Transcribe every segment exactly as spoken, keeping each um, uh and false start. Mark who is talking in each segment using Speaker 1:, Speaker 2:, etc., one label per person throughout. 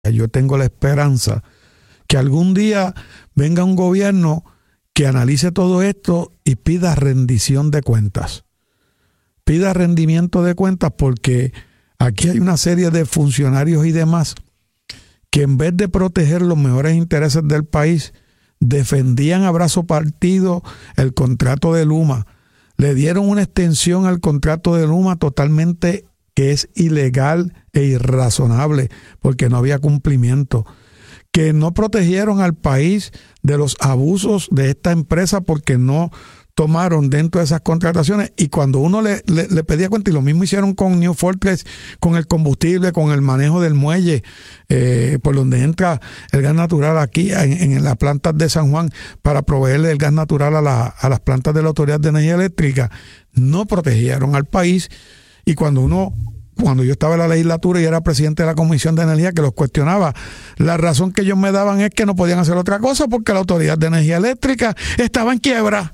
Speaker 1: Yo tengo la esperanza que algún día venga un gobierno que analice todo esto y pida rendición de cuentas. Pida rendimiento de cuentas, porque aquí hay una serie de funcionarios y demás que en vez de proteger los mejores intereses del país, defendían a brazo partido el contrato de Luma. Le dieron una extensión al contrato de Luma totalmente que es ilegal e irrazonable, porque no había cumplimiento. Que no protegieron al país de los abusos de esta empresa porque no tomaron dentro de esas contrataciones, y cuando uno le, le, le pedía cuenta, y lo mismo hicieron con New Fortress, con el combustible, con el manejo del muelle, eh, por donde entra el gas natural aquí en, en las plantas de San Juan para proveerle el gas natural a, la, a las plantas de la Autoridad de Energía Eléctrica, no protegieron al país. Y cuando uno Cuando yo estaba en la legislatura y era presidente de la Comisión de Energía, que los cuestionaba, la razón que ellos me daban es que no podían hacer otra cosa porque la Autoridad de Energía Eléctrica estaba en quiebra.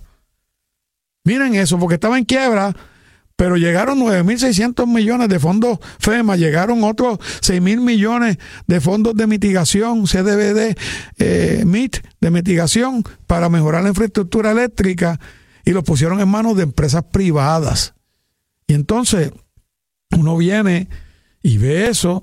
Speaker 1: Miren eso, porque estaba en quiebra, pero llegaron nueve mil seiscientos millones de fondos FEMA, llegaron otros seis mil millones de fondos de mitigación, C D B D, eh, M I T, de mitigación, para mejorar la infraestructura eléctrica, y los pusieron en manos de empresas privadas. Y entonces uno viene y ve eso,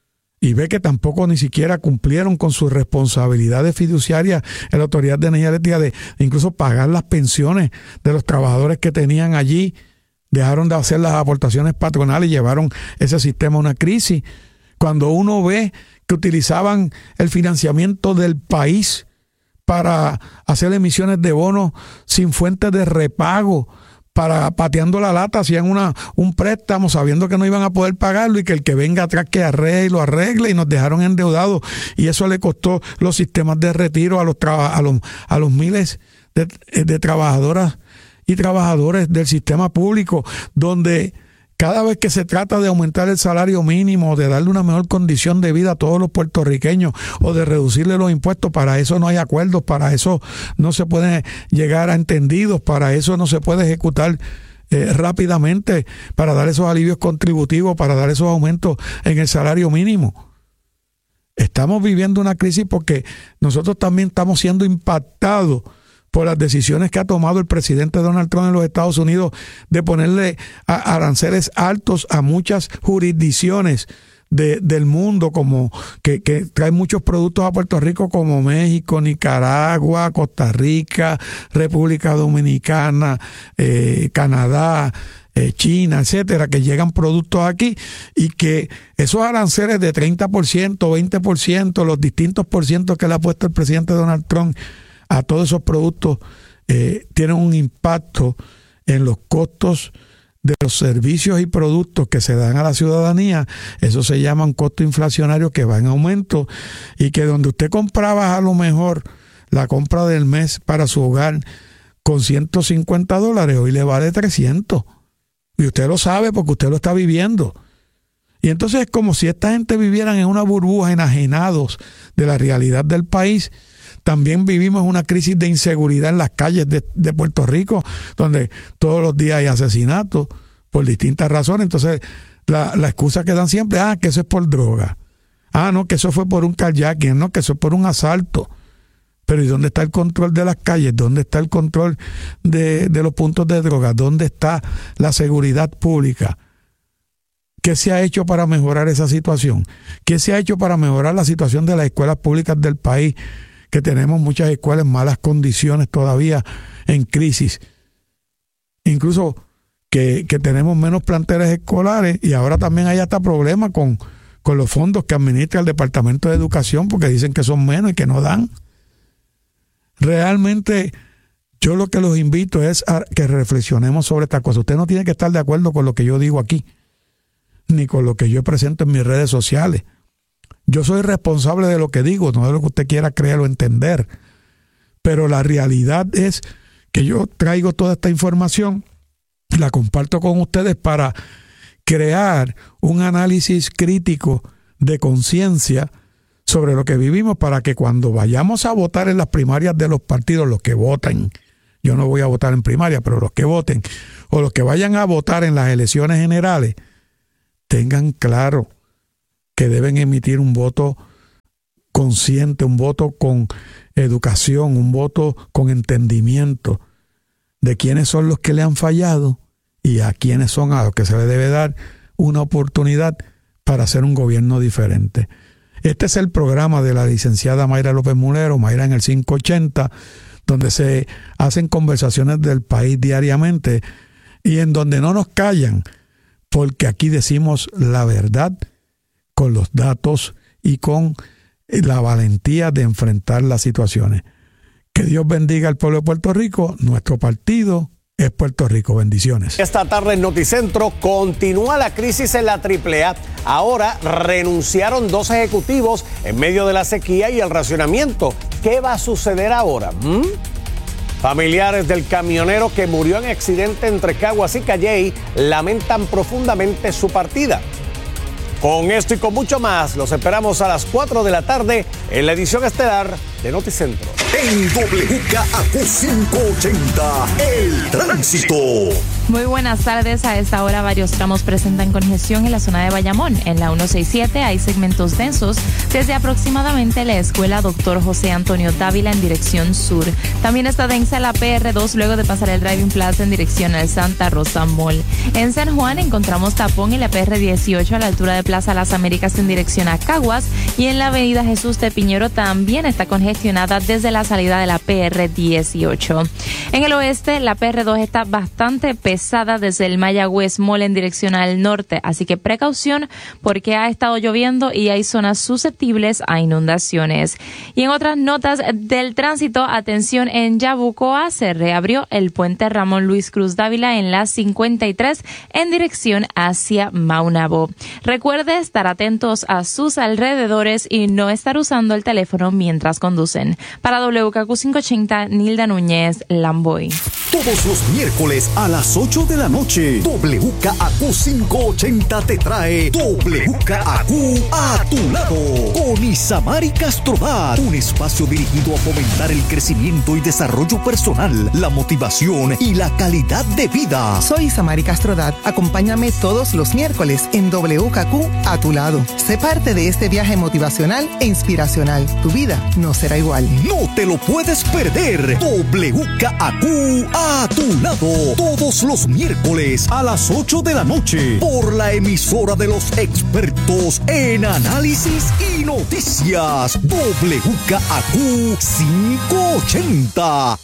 Speaker 1: y ve que tampoco ni siquiera cumplieron con sus responsabilidades fiduciarias en la Autoridad de Energía Eléctrica, de, de incluso pagar las pensiones de los trabajadores que tenían allí. Dejaron de hacer las aportaciones patronales y llevaron ese sistema a una crisis. Cuando uno ve que utilizaban el financiamiento del país para hacer emisiones de bonos sin fuentes de repago, para pateando la lata, hacían una, un préstamo sabiendo que no iban a poder pagarlo, y que el que venga atrás que arregle y lo arregle, y nos dejaron endeudados, y eso le costó los sistemas de retiro a los, traba, a los, a los miles de, de trabajadoras y trabajadores del sistema público, donde cada vez que se trata de aumentar el salario mínimo, de darle una mejor condición de vida a todos los puertorriqueños, o de reducirle los impuestos, para eso no hay acuerdos, para eso no se puede llegar a entendidos, para eso no se puede ejecutar eh, rápidamente, para dar esos alivios contributivos, para dar esos aumentos en el salario mínimo. Estamos viviendo una crisis porque nosotros también estamos siendo impactados por las decisiones que ha tomado el presidente Donald Trump en los Estados Unidos, de ponerle a aranceles altos a muchas jurisdicciones de, del mundo, como que, que traen muchos productos a Puerto Rico, como México, Nicaragua, Costa Rica, República Dominicana, eh, Canadá, eh, China, etcétera, que llegan productos aquí, y que esos aranceles de treinta por ciento, veinte por ciento, los distintos por cientos que le ha puesto el presidente Donald Trump a todos esos productos, eh, tienen un impacto en los costos de los servicios y productos que se dan a la ciudadanía. Eso se llama un costo inflacionario que va en aumento, y que donde usted compraba a lo mejor la compra del mes para su hogar con ciento cincuenta dólares, hoy le vale trescientos. Y usted lo sabe porque usted lo está viviendo. Y entonces es como si esta gente vivieran en una burbuja, enajenados de la realidad del país. También vivimos una crisis de inseguridad en las calles de, de Puerto Rico, donde todos los días hay asesinatos por distintas razones. Entonces, la, la excusa que dan siempre, ah, que eso es por droga. Ah, no, que eso fue por un carjacking, no, que eso es por un asalto. Pero ¿y dónde está el control de las calles? ¿Dónde está el control de, de los puntos de droga? ¿Dónde está la seguridad pública? ¿Qué se ha hecho para mejorar esa situación? ¿Qué se ha hecho para mejorar la situación de las escuelas públicas del país? Que tenemos muchas escuelas en malas condiciones todavía, en crisis. Incluso que, que tenemos menos planteles escolares, y ahora también hay hasta problemas con, con los fondos que administra el Departamento de Educación, porque dicen que son menos y que no dan. Realmente yo lo que los invito es a que reflexionemos sobre esta cosa. Usted no tiene que estar de acuerdo con lo que yo digo aquí, ni con lo que yo presento en mis redes sociales. Yo soy responsable de lo que digo, no de lo que usted quiera creer o entender. Pero la realidad es que yo traigo toda esta información, la comparto con ustedes para crear un análisis crítico de conciencia sobre lo que vivimos, para que cuando vayamos a votar en las primarias de los partidos, los que voten, yo no voy a votar en primaria, pero los que voten, o los que vayan a votar en las elecciones generales, tengan claro que deben emitir un voto consciente, un voto con educación, un voto con entendimiento de quiénes son los que le han fallado y a quiénes son a los que se le debe dar una oportunidad para hacer un gobierno diferente. Este es el programa de la licenciada Mayra López Mulero, Mayra en el quinientos ochenta, donde se hacen conversaciones del país diariamente y en donde no nos callan, porque aquí decimos la verdad con los datos y con la valentía de enfrentar las situaciones. Que Dios bendiga al pueblo de Puerto Rico. Nuestro partido es Puerto Rico. Bendiciones.
Speaker 2: Esta tarde en Noticentro continúa la crisis en la triple A. Ahora renunciaron dos ejecutivos en medio de la sequía y el racionamiento. ¿Qué va a suceder ahora? ¿Mm? Familiares del camionero que murió en accidente entre Caguas y Calley lamentan profundamente su partida. Con esto y con mucho más, los esperamos a las cuatro de la tarde en la edición estelar de Noticentro.
Speaker 3: En W K A Q quinientos ochenta, El Tránsito.
Speaker 4: Muy buenas tardes. A esta hora varios tramos presentan congestión en la zona de Bayamón. En la ciento sesenta y siete hay segmentos densos desde aproximadamente la escuela Doctor José Antonio Dávila en dirección sur. También está densa la P R dos luego de pasar el Driving Plaza en dirección al Santa Rosa Mall. En San Juan encontramos tapón en la P R dieciocho a la altura de Plaza Las Américas en dirección a Caguas, y en la avenida Jesús de Piñero también está congestionada desde la salida de la P R dieciocho. En el oeste, la P R dos está bastante pesada desde el Mayagüez Mall en dirección al norte, así que precaución porque ha estado lloviendo y hay zonas susceptibles a inundaciones. Y en otras notas del tránsito, atención, en Yabucoa se reabrió el puente Ramón Luis Cruz Dávila en la cincuenta y tres en dirección hacia Maunabo. Recuerde estar atentos a sus alrededores y no estar usando el teléfono mientras conducen. Para W K Q quinientos ochenta, Nilda Núñez, Lamboy.
Speaker 3: Todos los miércoles a las ocho de la noche, W K A Q quinientos ochenta te trae W K A Q a tu lado con Isamari Castrodat, un espacio dirigido a fomentar el crecimiento y desarrollo personal, la motivación y la calidad de vida.
Speaker 5: Soy Isamari Castrodat. Acompáñame todos los miércoles en W K A Q a tu lado. Sé parte de este viaje motivacional e inspiracional. Tu vida no será igual.
Speaker 3: No te lo puedes perder. W K A Q a tu lado. Todos los miércoles a las ocho de la noche por la emisora de los expertos en análisis y noticias. W K A Q quinientos ochenta.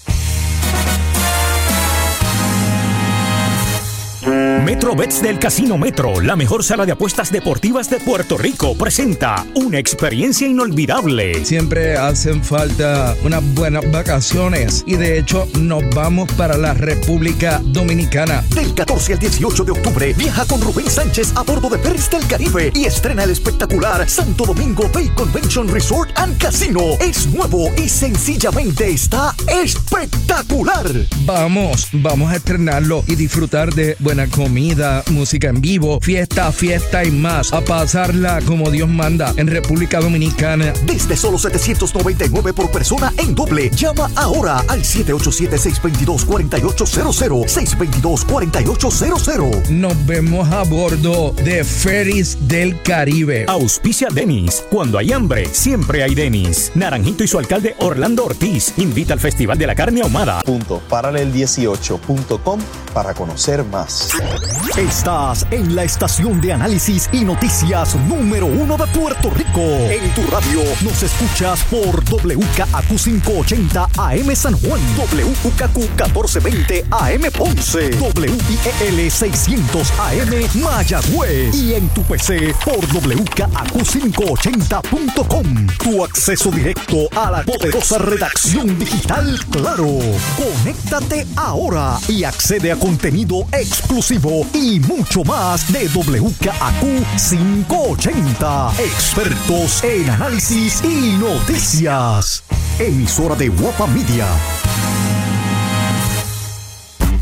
Speaker 6: MetroBets del Casino Metro, la mejor sala de apuestas deportivas de Puerto Rico, presenta una experiencia inolvidable.
Speaker 7: Siempre hacen falta unas buenas vacaciones y de hecho nos vamos para la República Dominicana.
Speaker 3: Del catorce al dieciocho de octubre, viaja con Rubén Sánchez a bordo de Peris del Caribe y estrena el espectacular Santo Domingo Bay Convention Resort and Casino. Es nuevo y sencillamente está espectacular.
Speaker 7: Vamos, vamos a estrenarlo y disfrutar de buena comida, música en vivo, fiesta, fiesta y más. A pasarla como Dios manda en República Dominicana.
Speaker 3: Desde solo setecientos noventa y nueve por persona en doble. Llama ahora al siete ocho siete, seis dos dos, cuatro ocho cero cero, seis dos dos, cuatro ocho cero cero.
Speaker 7: Nos vemos a bordo de Ferries del Caribe.
Speaker 6: Auspicia Denis. Cuando hay hambre, siempre hay Denis. Naranjito y su alcalde Orlando Ortiz invita al Festival de la Carne Ahumada.
Speaker 8: Punto paralel dieciocho punto com para conocer más.
Speaker 3: Estás en la estación de análisis y noticias número uno de Puerto Rico. En tu radio nos escuchas por W K A Q quinientos ochenta A M San Juan, W K A Q catorce veinte A M Ponce, W I E L seiscientos A M Mayagüez y en tu P C por W K A Q quinientos ochenta punto com. Tu acceso directo a la poderosa redacción digital Claro. Conéctate ahora y accede a contenido exclusivo y mucho más de W K A Q quinientos ochenta. Expertos en análisis y noticias. Emisora de Guapa Media.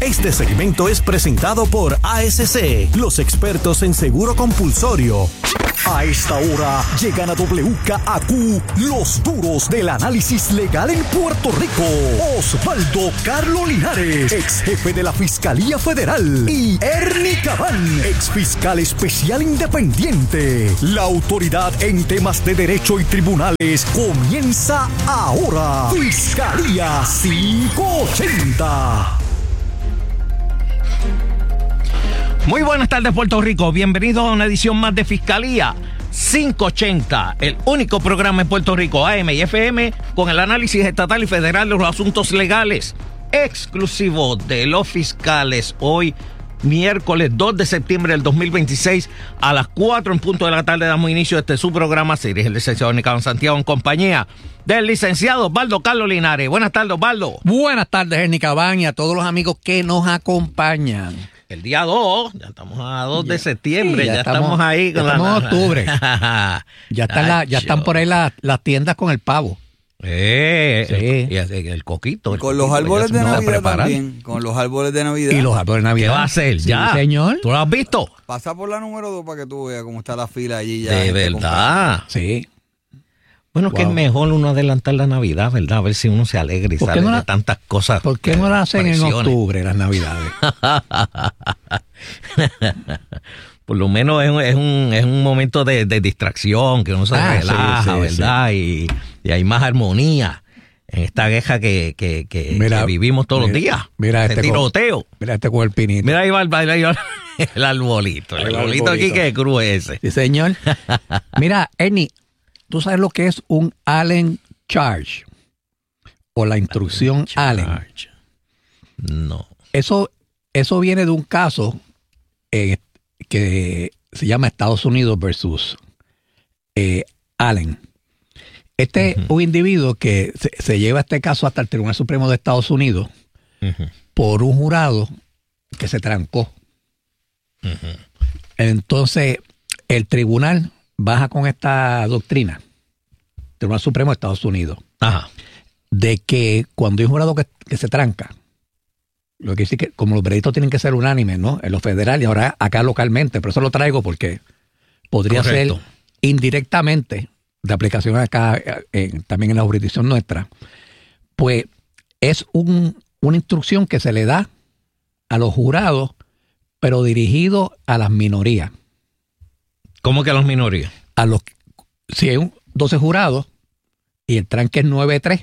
Speaker 3: Este segmento es presentado por A S C, los expertos en seguro compulsorio. A esta hora llegan a W K A Q los duros del análisis legal en Puerto Rico. Osvaldo Carlos Linares, ex jefe de la Fiscalía Federal, y Ernie Cabán, ex fiscal especial independiente. La autoridad en temas de derecho y tribunales comienza ahora. Fiscalía quinientos ochenta.
Speaker 9: Muy buenas tardes, Puerto Rico. Bienvenidos a una edición más de Fiscalía quinientos ochenta, el único programa en Puerto Rico, A M y F M, con el análisis estatal y federal de los asuntos legales, exclusivo de los fiscales. Hoy, miércoles dos de septiembre del dos mil veintiséis, a las cuatro en punto de la tarde, damos inicio a este su programa. Se dirige el licenciado Nicabán Santiago en compañía del licenciado Osvaldo Carlos Linares. Buenas tardes, Osvaldo.
Speaker 10: Buenas tardes, Nicabán, y a todos los amigos que nos acompañan.
Speaker 9: El día dos, ya estamos a dos de septiembre, sí, ya, ya estamos, estamos ahí.
Speaker 10: Con ya la... estamos en octubre. ya, están la, ya están por ahí las, las tiendas con el pavo.
Speaker 9: Eh, sí. el, el, el coquito. El
Speaker 11: con los
Speaker 9: coquito,
Speaker 11: árboles de Navidad también. Con los árboles de Navidad.
Speaker 10: Y los árboles de Navidad.
Speaker 9: ¿Qué va a hacer?
Speaker 10: Sí,
Speaker 9: ya,
Speaker 10: señor.
Speaker 9: ¿Tú lo has visto?
Speaker 11: Pasa por la número dos para que tú veas cómo está la fila allí. Ya
Speaker 9: de verdad.
Speaker 11: Comprar.
Speaker 10: Sí.
Speaker 9: Bueno, wow. Que es mejor uno adelantar la Navidad, ¿verdad? A ver si uno se alegra y sale no la, de tantas cosas.
Speaker 10: ¿Por qué no la hacen presiones en octubre, las Navidades?
Speaker 9: Por lo menos es un, es un, es un momento de, de distracción, que uno se ah, relaja, sí, sí, ¿verdad? Sí. Y, y hay más armonía en esta queja que, que, que, mira, que vivimos todos mira, los días.
Speaker 10: Mira este
Speaker 9: tiroteo.
Speaker 10: Con, mira este con el pinito.
Speaker 9: Mira ahí va, ahí va el arbolito. El, el arbolito aquí que cruz es ese.
Speaker 10: Sí, señor. Mira, Ernie, ¿tú sabes lo que es un Allen Charge? O la instrucción Allen.
Speaker 9: No.
Speaker 10: Eso, eso viene de un caso eh, que se llama Estados Unidos versus eh, Allen. Este es uh-huh. un individuo que se, se lleva este caso hasta el Tribunal Supremo de Estados Unidos uh-huh. por un jurado que se trancó. Uh-huh. Entonces, el tribunal baja con esta doctrina, Tribunal Supremo de Estados Unidos,
Speaker 9: Ajá.
Speaker 10: de que cuando hay un jurado que, que se tranca, lo que dice que como los veredictos tienen que ser unánimes, ¿no? En lo federal y ahora acá localmente, pero eso lo traigo porque podría Correcto. ser indirectamente de aplicación acá, eh, también en la jurisdicción nuestra, pues es un, una instrucción que se le da a los jurados, pero dirigido a las minorías.
Speaker 9: ¿Cómo que a las minorías?
Speaker 10: A los, si hay un doce jurados y el tranque es nueve tres,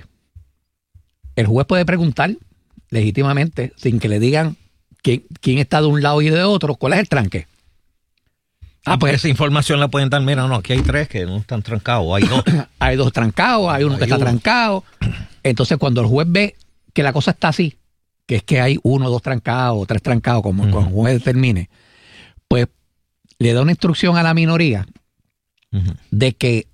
Speaker 10: el juez puede preguntar legítimamente, sin que le digan quién, quién está de un lado y de otro, ¿cuál es el tranque?
Speaker 9: Ah, pues esa información la pueden dar, mira, no, aquí hay tres que no están trancados, hay dos.
Speaker 10: Hay dos trancados, hay uno hay que uno. está trancado. Entonces, cuando el juez ve que la cosa está así, que es que hay uno, dos trancados, tres trancados, como uh-huh. el juez determine, pues le da una instrucción a la minoría uh-huh. de que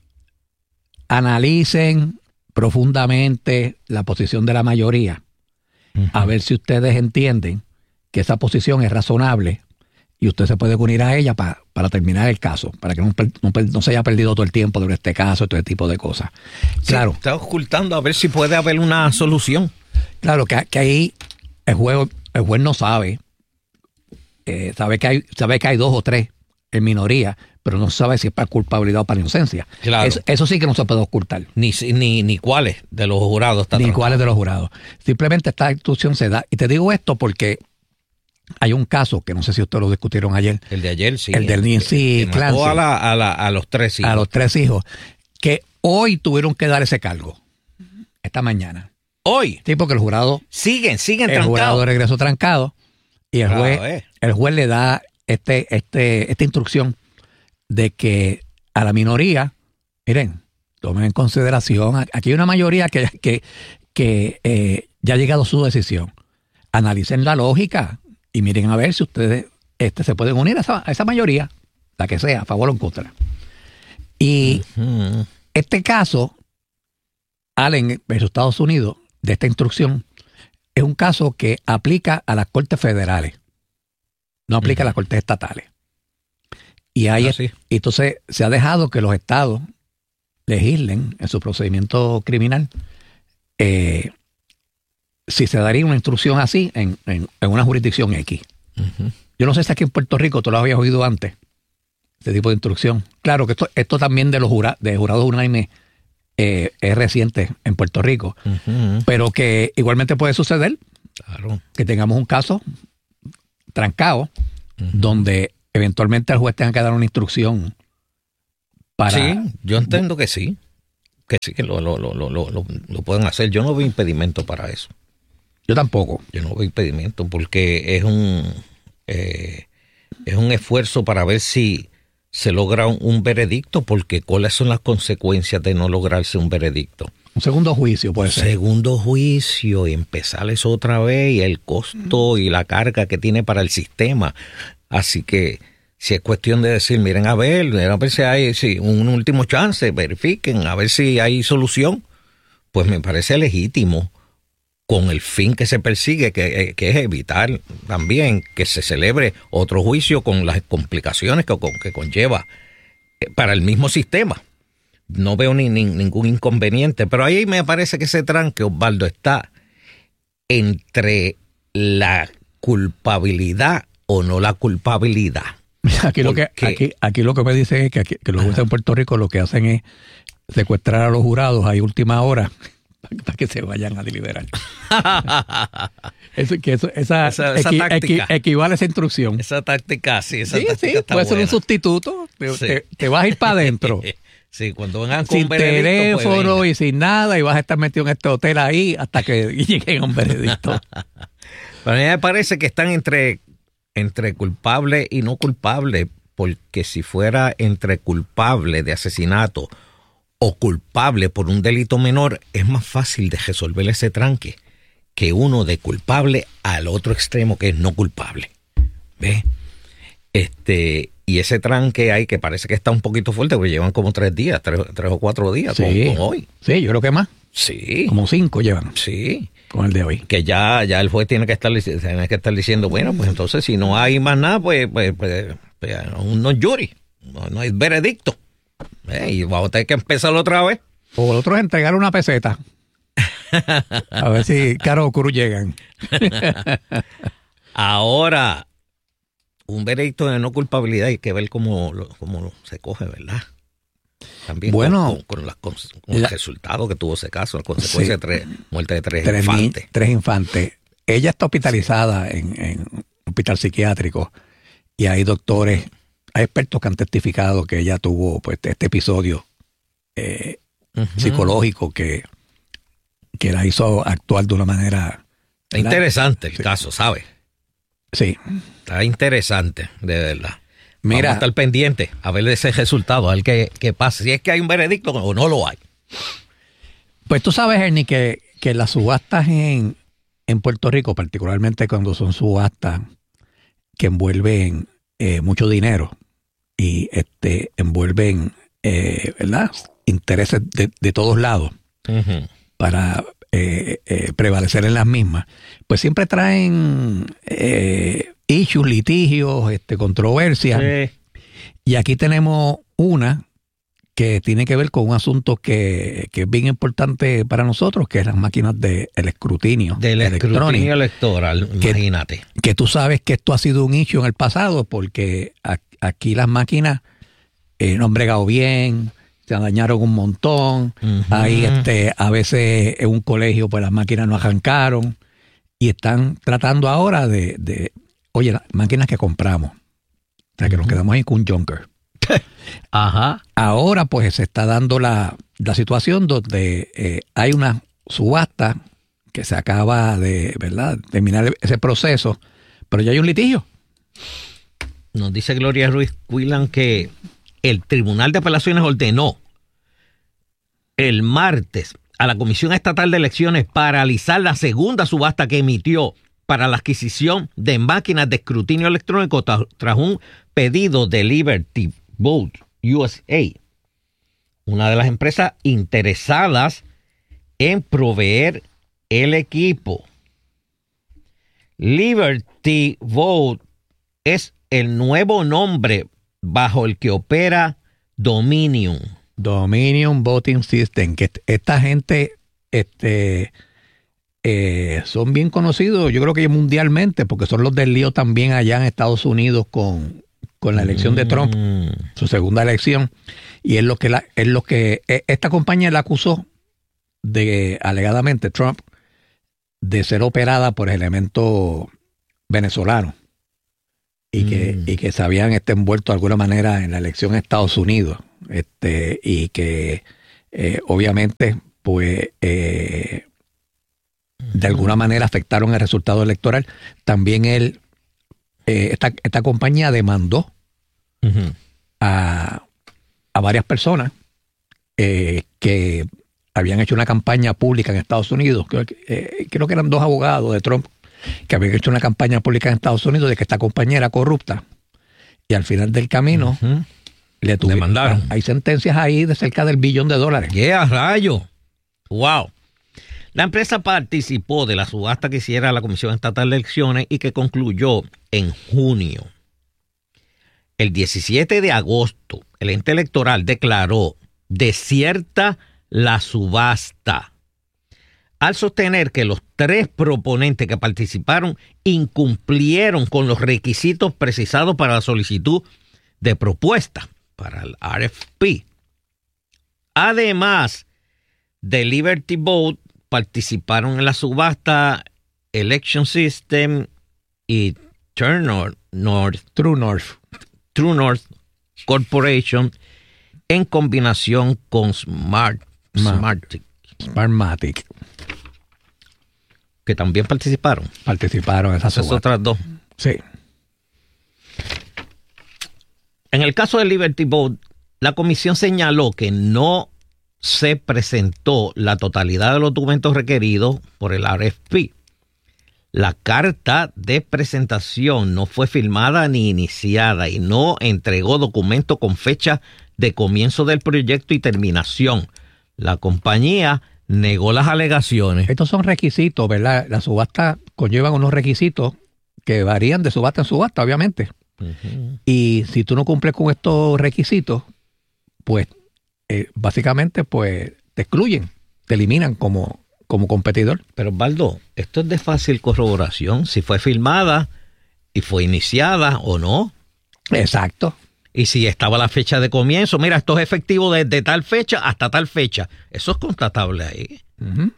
Speaker 10: analicen profundamente la posición de la mayoría, uh-huh. a ver si ustedes entienden que esa posición es razonable y usted se puede unir a ella para, para terminar el caso, para que no, no, no se haya perdido todo el tiempo sobre este caso y todo este tipo de cosas.
Speaker 9: Sí, claro. Está ocultando a ver si puede haber una solución.
Speaker 10: Claro, que, que ahí el juez, el juez no sabe, eh, sabe, que hay, sabe que hay dos o tres en minoría, pero no sabe si es para culpabilidad o para inocencia.
Speaker 9: Claro.
Speaker 10: Eso, eso sí que no se puede ocultar.
Speaker 9: Ni, ni, ni cuáles de los jurados está
Speaker 10: Ni
Speaker 9: tratando.
Speaker 10: cuáles de los jurados. Simplemente esta instrucción se da. Y te digo esto porque hay un caso que no sé si ustedes lo discutieron ayer.
Speaker 9: El de ayer, sí.
Speaker 10: El del Nancy Clancy.
Speaker 9: A, la, a, la, a los tres hijos.
Speaker 10: A los tres hijos. Que hoy tuvieron que dar ese cargo. Esta mañana.
Speaker 9: ¿Hoy?
Speaker 10: Sí, porque el jurado...
Speaker 9: Siguen, siguen trancados.
Speaker 10: El jurado regresó trancado. Y el juez, eh. el juez le da este, este, esta instrucción de que a la minoría, miren, tomen en consideración, aquí hay una mayoría que, que, que eh, ya ha llegado a su decisión. Analicen la lógica y miren a ver si ustedes este, se pueden unir a esa, a esa mayoría, la que sea, a favor o en contra. Y uh-huh. este caso, Allen versus Estados Unidos, de esta instrucción, es un caso que aplica a las cortes federales, no aplica uh-huh. a las cortes estatales. Y ahí ah, sí. entonces se ha dejado que los estados legislen en su procedimiento criminal eh, si se daría una instrucción así en, en, en una jurisdicción X. Uh-huh. Yo no sé si aquí en Puerto Rico tú lo habías oído antes, este tipo de instrucción. Claro que esto, esto también de los jura, de jurados unánimes eh, es reciente en Puerto Rico, uh-huh. pero que igualmente puede suceder, claro, que tengamos un caso trancado, uh-huh, donde eventualmente el juez tenga que dar una instrucción para...
Speaker 9: Sí, yo entiendo que sí, que sí que lo, lo, lo, lo, lo, lo pueden hacer. Yo no veo impedimento para eso.
Speaker 10: Yo tampoco.
Speaker 9: Yo no veo impedimento porque es un eh, es un esfuerzo para ver si se logra un, un veredicto, porque ¿cuáles son las consecuencias de no lograrse un veredicto?
Speaker 10: Un segundo juicio puede ser.
Speaker 9: Segundo juicio y empezar eso otra vez y el costo y la carga que tiene para el sistema. Así que si es cuestión de decir, miren a ver, a ver si hay si un último chance, verifiquen, a ver si hay solución, pues me parece legítimo, con el fin que se persigue, que, que es evitar también que se celebre otro juicio con las complicaciones que, que conlleva para el mismo sistema. No veo ni, ni, ningún inconveniente, pero ahí me parece que ese tranque, Osvaldo, está entre la culpabilidad o no la culpabilidad.
Speaker 10: Aquí lo, que, aquí, aquí lo que me dicen es que, aquí, que los jueces en Puerto Rico lo que hacen es secuestrar a los jurados a última hora para que se vayan a deliberar. eso, que eso, esa,
Speaker 9: esa, esa
Speaker 10: equi,
Speaker 9: táctica.
Speaker 10: Equi, equivale a esa instrucción.
Speaker 9: Esa táctica, sí. Esa
Speaker 10: sí,
Speaker 9: táctica
Speaker 10: sí,
Speaker 9: está
Speaker 10: puede ser
Speaker 9: buena.
Speaker 10: un sustituto. Te,
Speaker 9: Sí.
Speaker 10: te, te vas a ir para adentro.
Speaker 9: Sí, cuando vengan con
Speaker 10: sin
Speaker 9: un veredicto,
Speaker 10: teléfono
Speaker 9: pues
Speaker 10: y sin nada, y vas a estar metido en este hotel ahí hasta que lleguen a un veredicto.
Speaker 9: Pero a mí me parece que están entre, entre culpable y no culpable, porque si fuera entre culpable de asesinato o culpable por un delito menor, es más fácil de resolver ese tranque que uno de culpable al otro extremo, que es no culpable. ¿Ves? Este, y ese tranque ahí que parece que está un poquito fuerte, porque llevan como tres días, tres, tres o cuatro días
Speaker 10: Sí.
Speaker 9: con, con hoy.
Speaker 10: Sí, yo creo que más.
Speaker 9: Sí.
Speaker 10: Como cinco llevan.
Speaker 9: Sí.
Speaker 10: Con el de hoy.
Speaker 9: Que ya, ya el juez tiene que estar, tiene que estar diciendo, bueno, pues entonces si no hay más nada, pues, pues, pues, pues no es jury, no, no hay veredicto. Eh, y vamos a tener que empezar otra vez.
Speaker 10: O el otro es entregar una peseta. A ver si Caro o Cruz llegan.
Speaker 9: Ahora, un veredicto de no culpabilidad hay que ver cómo, lo- cómo se coge, ¿verdad? También
Speaker 10: Bueno,
Speaker 9: con, con, con las cons- con el
Speaker 10: la-
Speaker 9: resultado que tuvo ese caso, la consecuencia
Speaker 10: Sí.
Speaker 9: de tres, muerte de tres,
Speaker 10: Tres, ni-
Speaker 9: infantes.
Speaker 10: tres infantes. Ella está hospitalizada en, en un hospital psiquiátrico y hay doctores, hay expertos que han testificado que ella tuvo pues este episodio eh,
Speaker 9: Ujú.
Speaker 10: psicológico que, que la hizo actuar de una manera...
Speaker 9: Está
Speaker 10: ¿verdad?
Speaker 9: interesante el caso, ¿sabes?
Speaker 10: Sí.
Speaker 9: Está interesante, de verdad.
Speaker 10: Mira.
Speaker 9: Vamos a estar pendientes a ver ese resultado, a ver qué, qué pasa. Si es que hay un veredicto o no lo hay.
Speaker 10: Pues tú sabes, Ernie, que, que las subastas en, en Puerto Rico, particularmente cuando son subastas que envuelven eh, mucho dinero y este envuelven, eh, ¿verdad?, intereses de, de todos lados
Speaker 9: Uh-huh.
Speaker 10: para eh, eh, prevalecer en las mismas, pues siempre traen eh, issues, litigios, este, controversias.
Speaker 9: Sí.
Speaker 10: Y aquí tenemos una que tiene que ver con un asunto que, que es bien importante para nosotros, que es las máquinas del escrutinio.
Speaker 9: Del
Speaker 10: electrónico.
Speaker 9: escrutinio electoral,
Speaker 10: Que-
Speaker 9: imagínate.
Speaker 10: Que tú sabes que esto ha sido un issue en el pasado, porque a- aquí las máquinas eh, no han bregado bien, se dañaron un montón.
Speaker 9: Ujú.
Speaker 10: Ahí este, a veces en un colegio pues las máquinas no arrancaron y están tratando ahora de, de oye, las máquinas que compramos. O sea, que nos quedamos ahí con un junker.
Speaker 9: Ajá.
Speaker 10: Ahora pues se está dando la, la situación donde eh, hay una subasta que se acaba de, ¿verdad?, terminar ese proceso, pero ya hay un litigio.
Speaker 9: Nos dice Gloria Ruiz Cuilan que el Tribunal de Apelaciones ordenó el martes a la Comisión Estatal de Elecciones paralizar la segunda subasta que emitió para la adquisición de máquinas de escrutinio electrónico tra- tras un pedido de Liberty Vote U S A, una de las empresas interesadas en proveer el equipo. Liberty Vote es el nuevo nombre bajo el que opera Dominion.
Speaker 10: Dominion Voting System, que esta gente este, eh, son bien conocidos, yo creo que mundialmente, porque son los del lío también allá en Estados Unidos con, con la elección de Trump, mm. su segunda elección. Y es lo que la, es lo que esta compañía la acusó de, alegadamente, Trump, de ser operada por elementos venezolanos y que, mm. y que se habían este, envuelto de alguna manera en la elección de Estados Unidos, este, y que eh, obviamente pues eh, de alguna manera afectaron el resultado electoral. También él, eh, esta, esta compañía demandó uh-huh. a, a varias personas eh, que habían hecho una campaña pública en Estados Unidos. Creo que, eh, creo que eran dos abogados de Trump que habían hecho una campaña pública en Estados Unidos de que esta compañía era corrupta. Y al final del camino uh-huh. le tuvieron, demandaron. Hay sentencias ahí de cerca del billón de dólares.
Speaker 9: ¡Qué yeah, rayo! ¡Wow! La empresa participó de la subasta que hiciera la Comisión Estatal de Elecciones y que concluyó en junio. El diecisiete de agosto, el ente electoral declaró desierta la subasta al sostener que los tres proponentes que participaron incumplieron con los requisitos precisados para la solicitud de propuesta para el R F P. Además de Liberty Vote, participaron en la subasta Election System y True North, North, True North, True North Corporation en combinación con Smart, Smartmatic,
Speaker 10: Smartmatic,
Speaker 9: que también participaron.
Speaker 10: Participaron esas,
Speaker 9: esas otras dos.
Speaker 10: Sí.
Speaker 9: En el caso de Liberty Vote, la comisión señaló que no se presentó la totalidad de los documentos requeridos por el R F P. La carta de presentación no fue firmada ni iniciada y no entregó documento con fecha de comienzo del proyecto y terminación. La compañía negó las alegaciones.
Speaker 10: Estos son requisitos, ¿verdad? La subasta conlleva unos requisitos que varían de subasta en subasta, obviamente. Uh-huh. Y si tú no cumples con estos requisitos, pues eh, básicamente pues te excluyen, te eliminan como, como competidor.
Speaker 9: Pero Osvaldo, esto es de fácil corroboración, si fue firmada y fue iniciada o no.
Speaker 10: Exacto.
Speaker 9: Y si estaba la fecha de comienzo, mira, esto es efectivo desde tal fecha hasta tal fecha. Eso es constatable ahí. Uh-huh.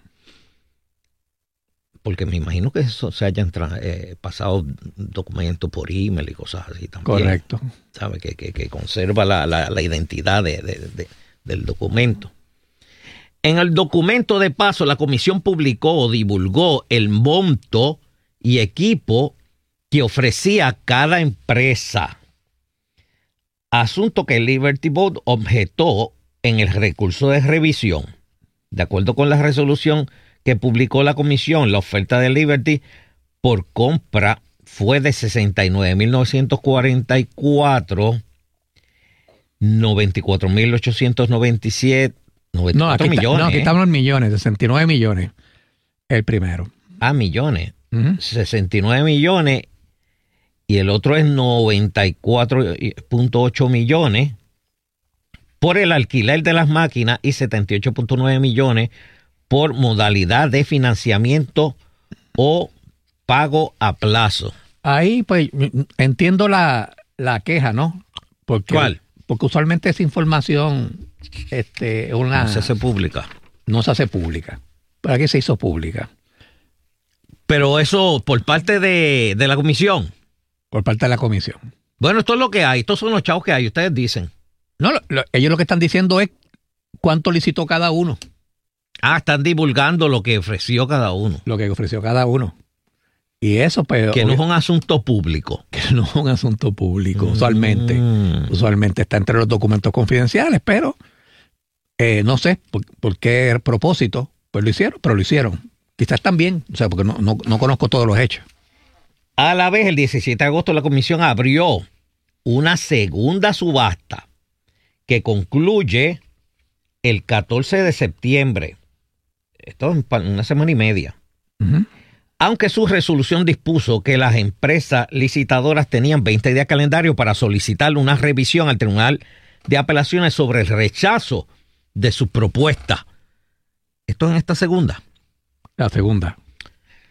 Speaker 9: Porque me imagino que eso se hayan tra- eh, pasado documentos por email y cosas así también.
Speaker 10: Correcto.
Speaker 9: ¿Sabe? Que, que, que conserva la, la, la identidad de, de, de, del documento. En el documento de paso, la comisión publicó o divulgó el monto y equipo que ofrecía cada empresa. Asunto que Liberty Vote objetó en el recurso de revisión. De acuerdo con la resolución que publicó la comisión, la oferta de Liberty por compra fue de sesenta y nueve mil novecientos cuarenta y cuatro, noventa y cuatro mil ochocientos noventa y siete, noventa y cuatro
Speaker 10: no, aquí
Speaker 9: millones.
Speaker 10: Está, no, aquí estamos en millones, sesenta y nueve millones. El primero.
Speaker 9: Ah, millones. Uh-huh. sesenta y nueve millones. Y el otro es noventa y cuatro punto ocho millones por el alquiler de las máquinas y setenta y ocho punto nueve millones por modalidad de financiamiento o pago a plazo.
Speaker 10: Ahí pues entiendo la, la queja, ¿no? Porque,
Speaker 9: ¿cuál?
Speaker 10: Porque usualmente esa información este, una,
Speaker 9: no se hace pública.
Speaker 10: No se hace pública. ¿Para qué se hizo pública?
Speaker 9: Pero eso por parte de, de la comisión.
Speaker 10: Por parte de la comisión.
Speaker 9: Bueno, esto es lo que hay. Estos son los chavos que hay. Ustedes dicen.
Speaker 10: No, lo, lo, ellos lo que están diciendo es cuánto licitó cada uno.
Speaker 9: Ah, están divulgando lo que ofreció cada uno.
Speaker 10: Lo que ofreció cada uno. Y eso, pues...
Speaker 9: Que no es un asunto público.
Speaker 10: Que no es un asunto público, mm. usualmente. Usualmente está entre los documentos confidenciales, pero eh, no sé por, por qué propósito. Pues lo hicieron, pero lo hicieron. Quizás también, o sea, porque no, no, no conozco todos los hechos.
Speaker 9: A la vez, el diecisiete de agosto, la comisión abrió una segunda subasta que concluye el catorce de septiembre. Esto es una semana y media. Uh-huh. Aunque su resolución dispuso que las empresas licitadoras tenían veinte días calendario para solicitar una revisión al Tribunal de Apelaciones sobre el rechazo de su propuesta. Esto es en esta segunda.
Speaker 10: La segunda.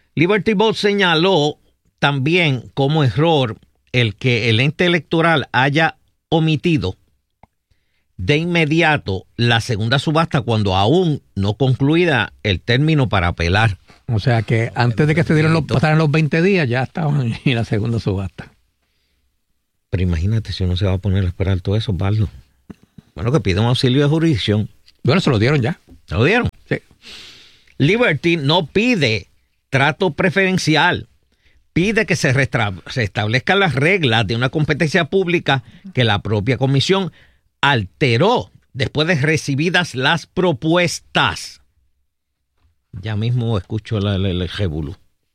Speaker 9: Liberty Vote señaló también como error el que el ente electoral haya omitido de inmediato la segunda subasta cuando aún no concluida el término para apelar.
Speaker 10: O sea que antes de que se dieron los, pasaran los veinte días ya estaban en la segunda subasta.
Speaker 9: Pero imagínate si uno se va a poner a esperar todo eso, Baldo. Bueno, que pida un auxilio de jurisdicción.
Speaker 10: Bueno, se lo dieron ya.
Speaker 9: ¿Se lo dieron?
Speaker 10: Sí.
Speaker 9: Liberty no pide trato preferencial. Pide que se, restra- se establezcan las reglas de una competencia pública que la propia comisión alteró después de recibidas las propuestas. Ya mismo escucho la, la, el revolú.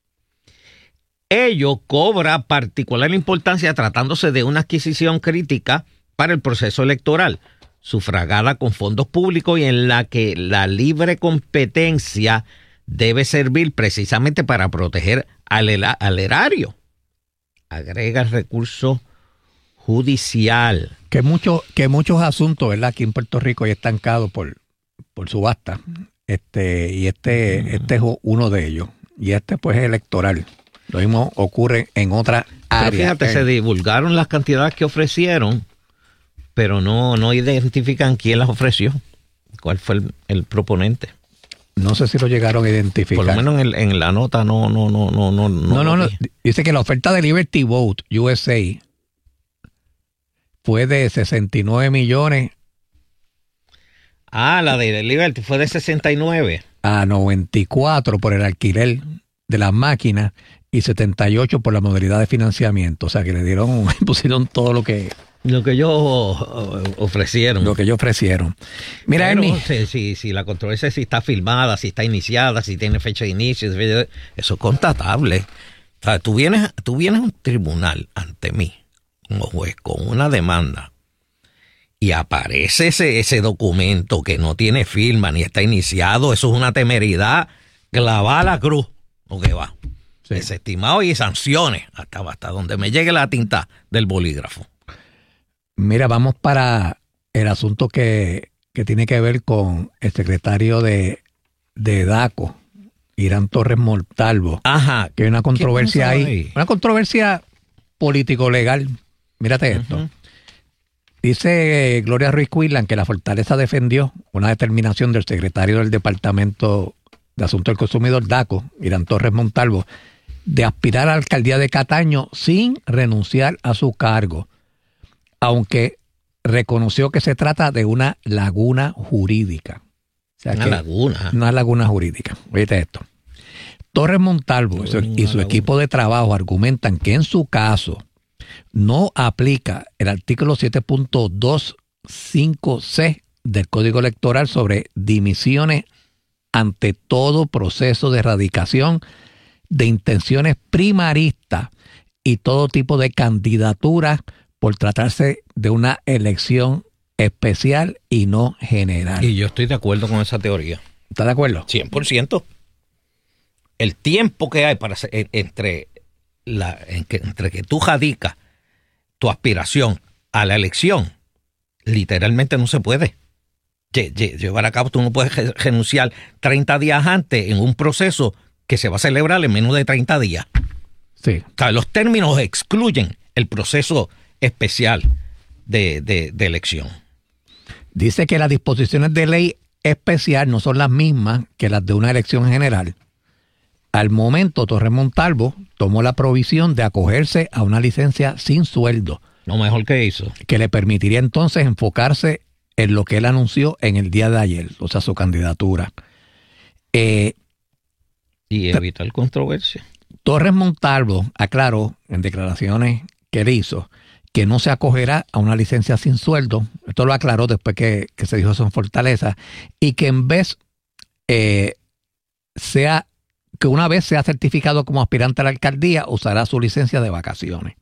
Speaker 9: Ello cobra particular importancia tratándose de una adquisición crítica para el proceso electoral, sufragada con fondos públicos y en la que la libre competencia debe servir precisamente para proteger al, al erario. Agrega el recurso judicial.
Speaker 10: Que, mucho, que muchos asuntos, ¿verdad? Aquí en Puerto Rico hay estancados por, por subasta. Este, y este, mm. este es uno de ellos. Y este pues es electoral. Lo mismo ocurre en otras áreas.
Speaker 9: Pero fíjate, eh. se divulgaron las cantidades que ofrecieron, pero no, no identifican quién las ofreció. ¿Cuál fue el, el proponente?
Speaker 10: No sé si lo llegaron a identificar.
Speaker 9: Por lo menos en, el, en la nota no, no, no, no, no.
Speaker 10: No, no, no. Dice que la oferta de Liberty Vote U S A fue de sesenta y nueve millones.
Speaker 9: Ah, la de Liberty fue de sesenta y nueve.
Speaker 10: A noventa y cuatro por el alquiler de las máquinas y setenta y ocho por la modalidad de financiamiento. O sea que le dieron, pusieron todo lo que...
Speaker 9: Lo que ellos ofrecieron.
Speaker 10: Lo que ellos ofrecieron. Mira,
Speaker 9: Pero,
Speaker 10: Ernie.
Speaker 9: Si, si, si la controversia si está filmada, si está iniciada, si tiene fecha de inicio, eso es constatable. O sea, tú vienes, tú vienes a un tribunal ante mí, como juez, con una demanda, y aparece ese, ese documento que no tiene firma ni está iniciado, eso es una temeridad clavada a la cruz. ¿O qué va? Sí. Desestimado y sanciones hasta, hasta donde me llegue la tinta del bolígrafo.
Speaker 10: Mira, vamos para el asunto que, que tiene que ver con el secretario de, de DACO, Irán Torres Montalvo.
Speaker 9: Ajá.
Speaker 10: Que hay una controversia ahí, ahí, una controversia político-legal. Mírate uh-huh. esto. Dice Gloria Ruiz Quinlan que la Fortaleza defendió una determinación del secretario del Departamento de Asuntos del Consumidor, DACO, Irán Torres Montalvo, de aspirar a la alcaldía de Cataño sin renunciar a su cargo, aunque reconoció que se trata de una laguna jurídica. O sea,
Speaker 9: una laguna.
Speaker 10: Una laguna jurídica. Oíste esto. Torres Montalvo y su, y su equipo de trabajo argumentan que en su caso no aplica el artículo siete punto veinticinco ce del Código Electoral sobre dimisiones ante todo proceso de erradicación de intenciones primaristas y todo tipo de candidaturas por tratarse de una elección especial y no general.
Speaker 9: Y yo estoy de acuerdo con esa teoría.
Speaker 10: ¿Estás de acuerdo?
Speaker 9: cien por ciento. El tiempo que hay para entre, la, entre que tú radicas tu aspiración a la elección, literalmente no se puede llevar a cabo. Tú no puedes renunciar treinta días antes en un proceso que se va a celebrar en menos de treinta días.
Speaker 10: Sí.
Speaker 9: O sea, los términos excluyen el proceso especial de, de, de elección.
Speaker 10: Dice que las disposiciones de ley especial no son las mismas que las de una elección general. Al momento, Torres Montalvo tomó la provisión de acogerse a una licencia sin sueldo.
Speaker 9: Lo mejor que hizo.
Speaker 10: Que le permitiría entonces enfocarse en lo que él anunció en el día de ayer, o sea, su candidatura. Eh,
Speaker 9: y evitar controversia.
Speaker 10: Torres Montalvo aclaró en declaraciones que él hizo que no se acogerá a una licencia sin sueldo. Esto lo aclaró después que, que se dijo eso en Fortaleza. Y que en vez eh, sea que una vez sea certificado como aspirante a la alcaldía, usará su licencia de vacaciones.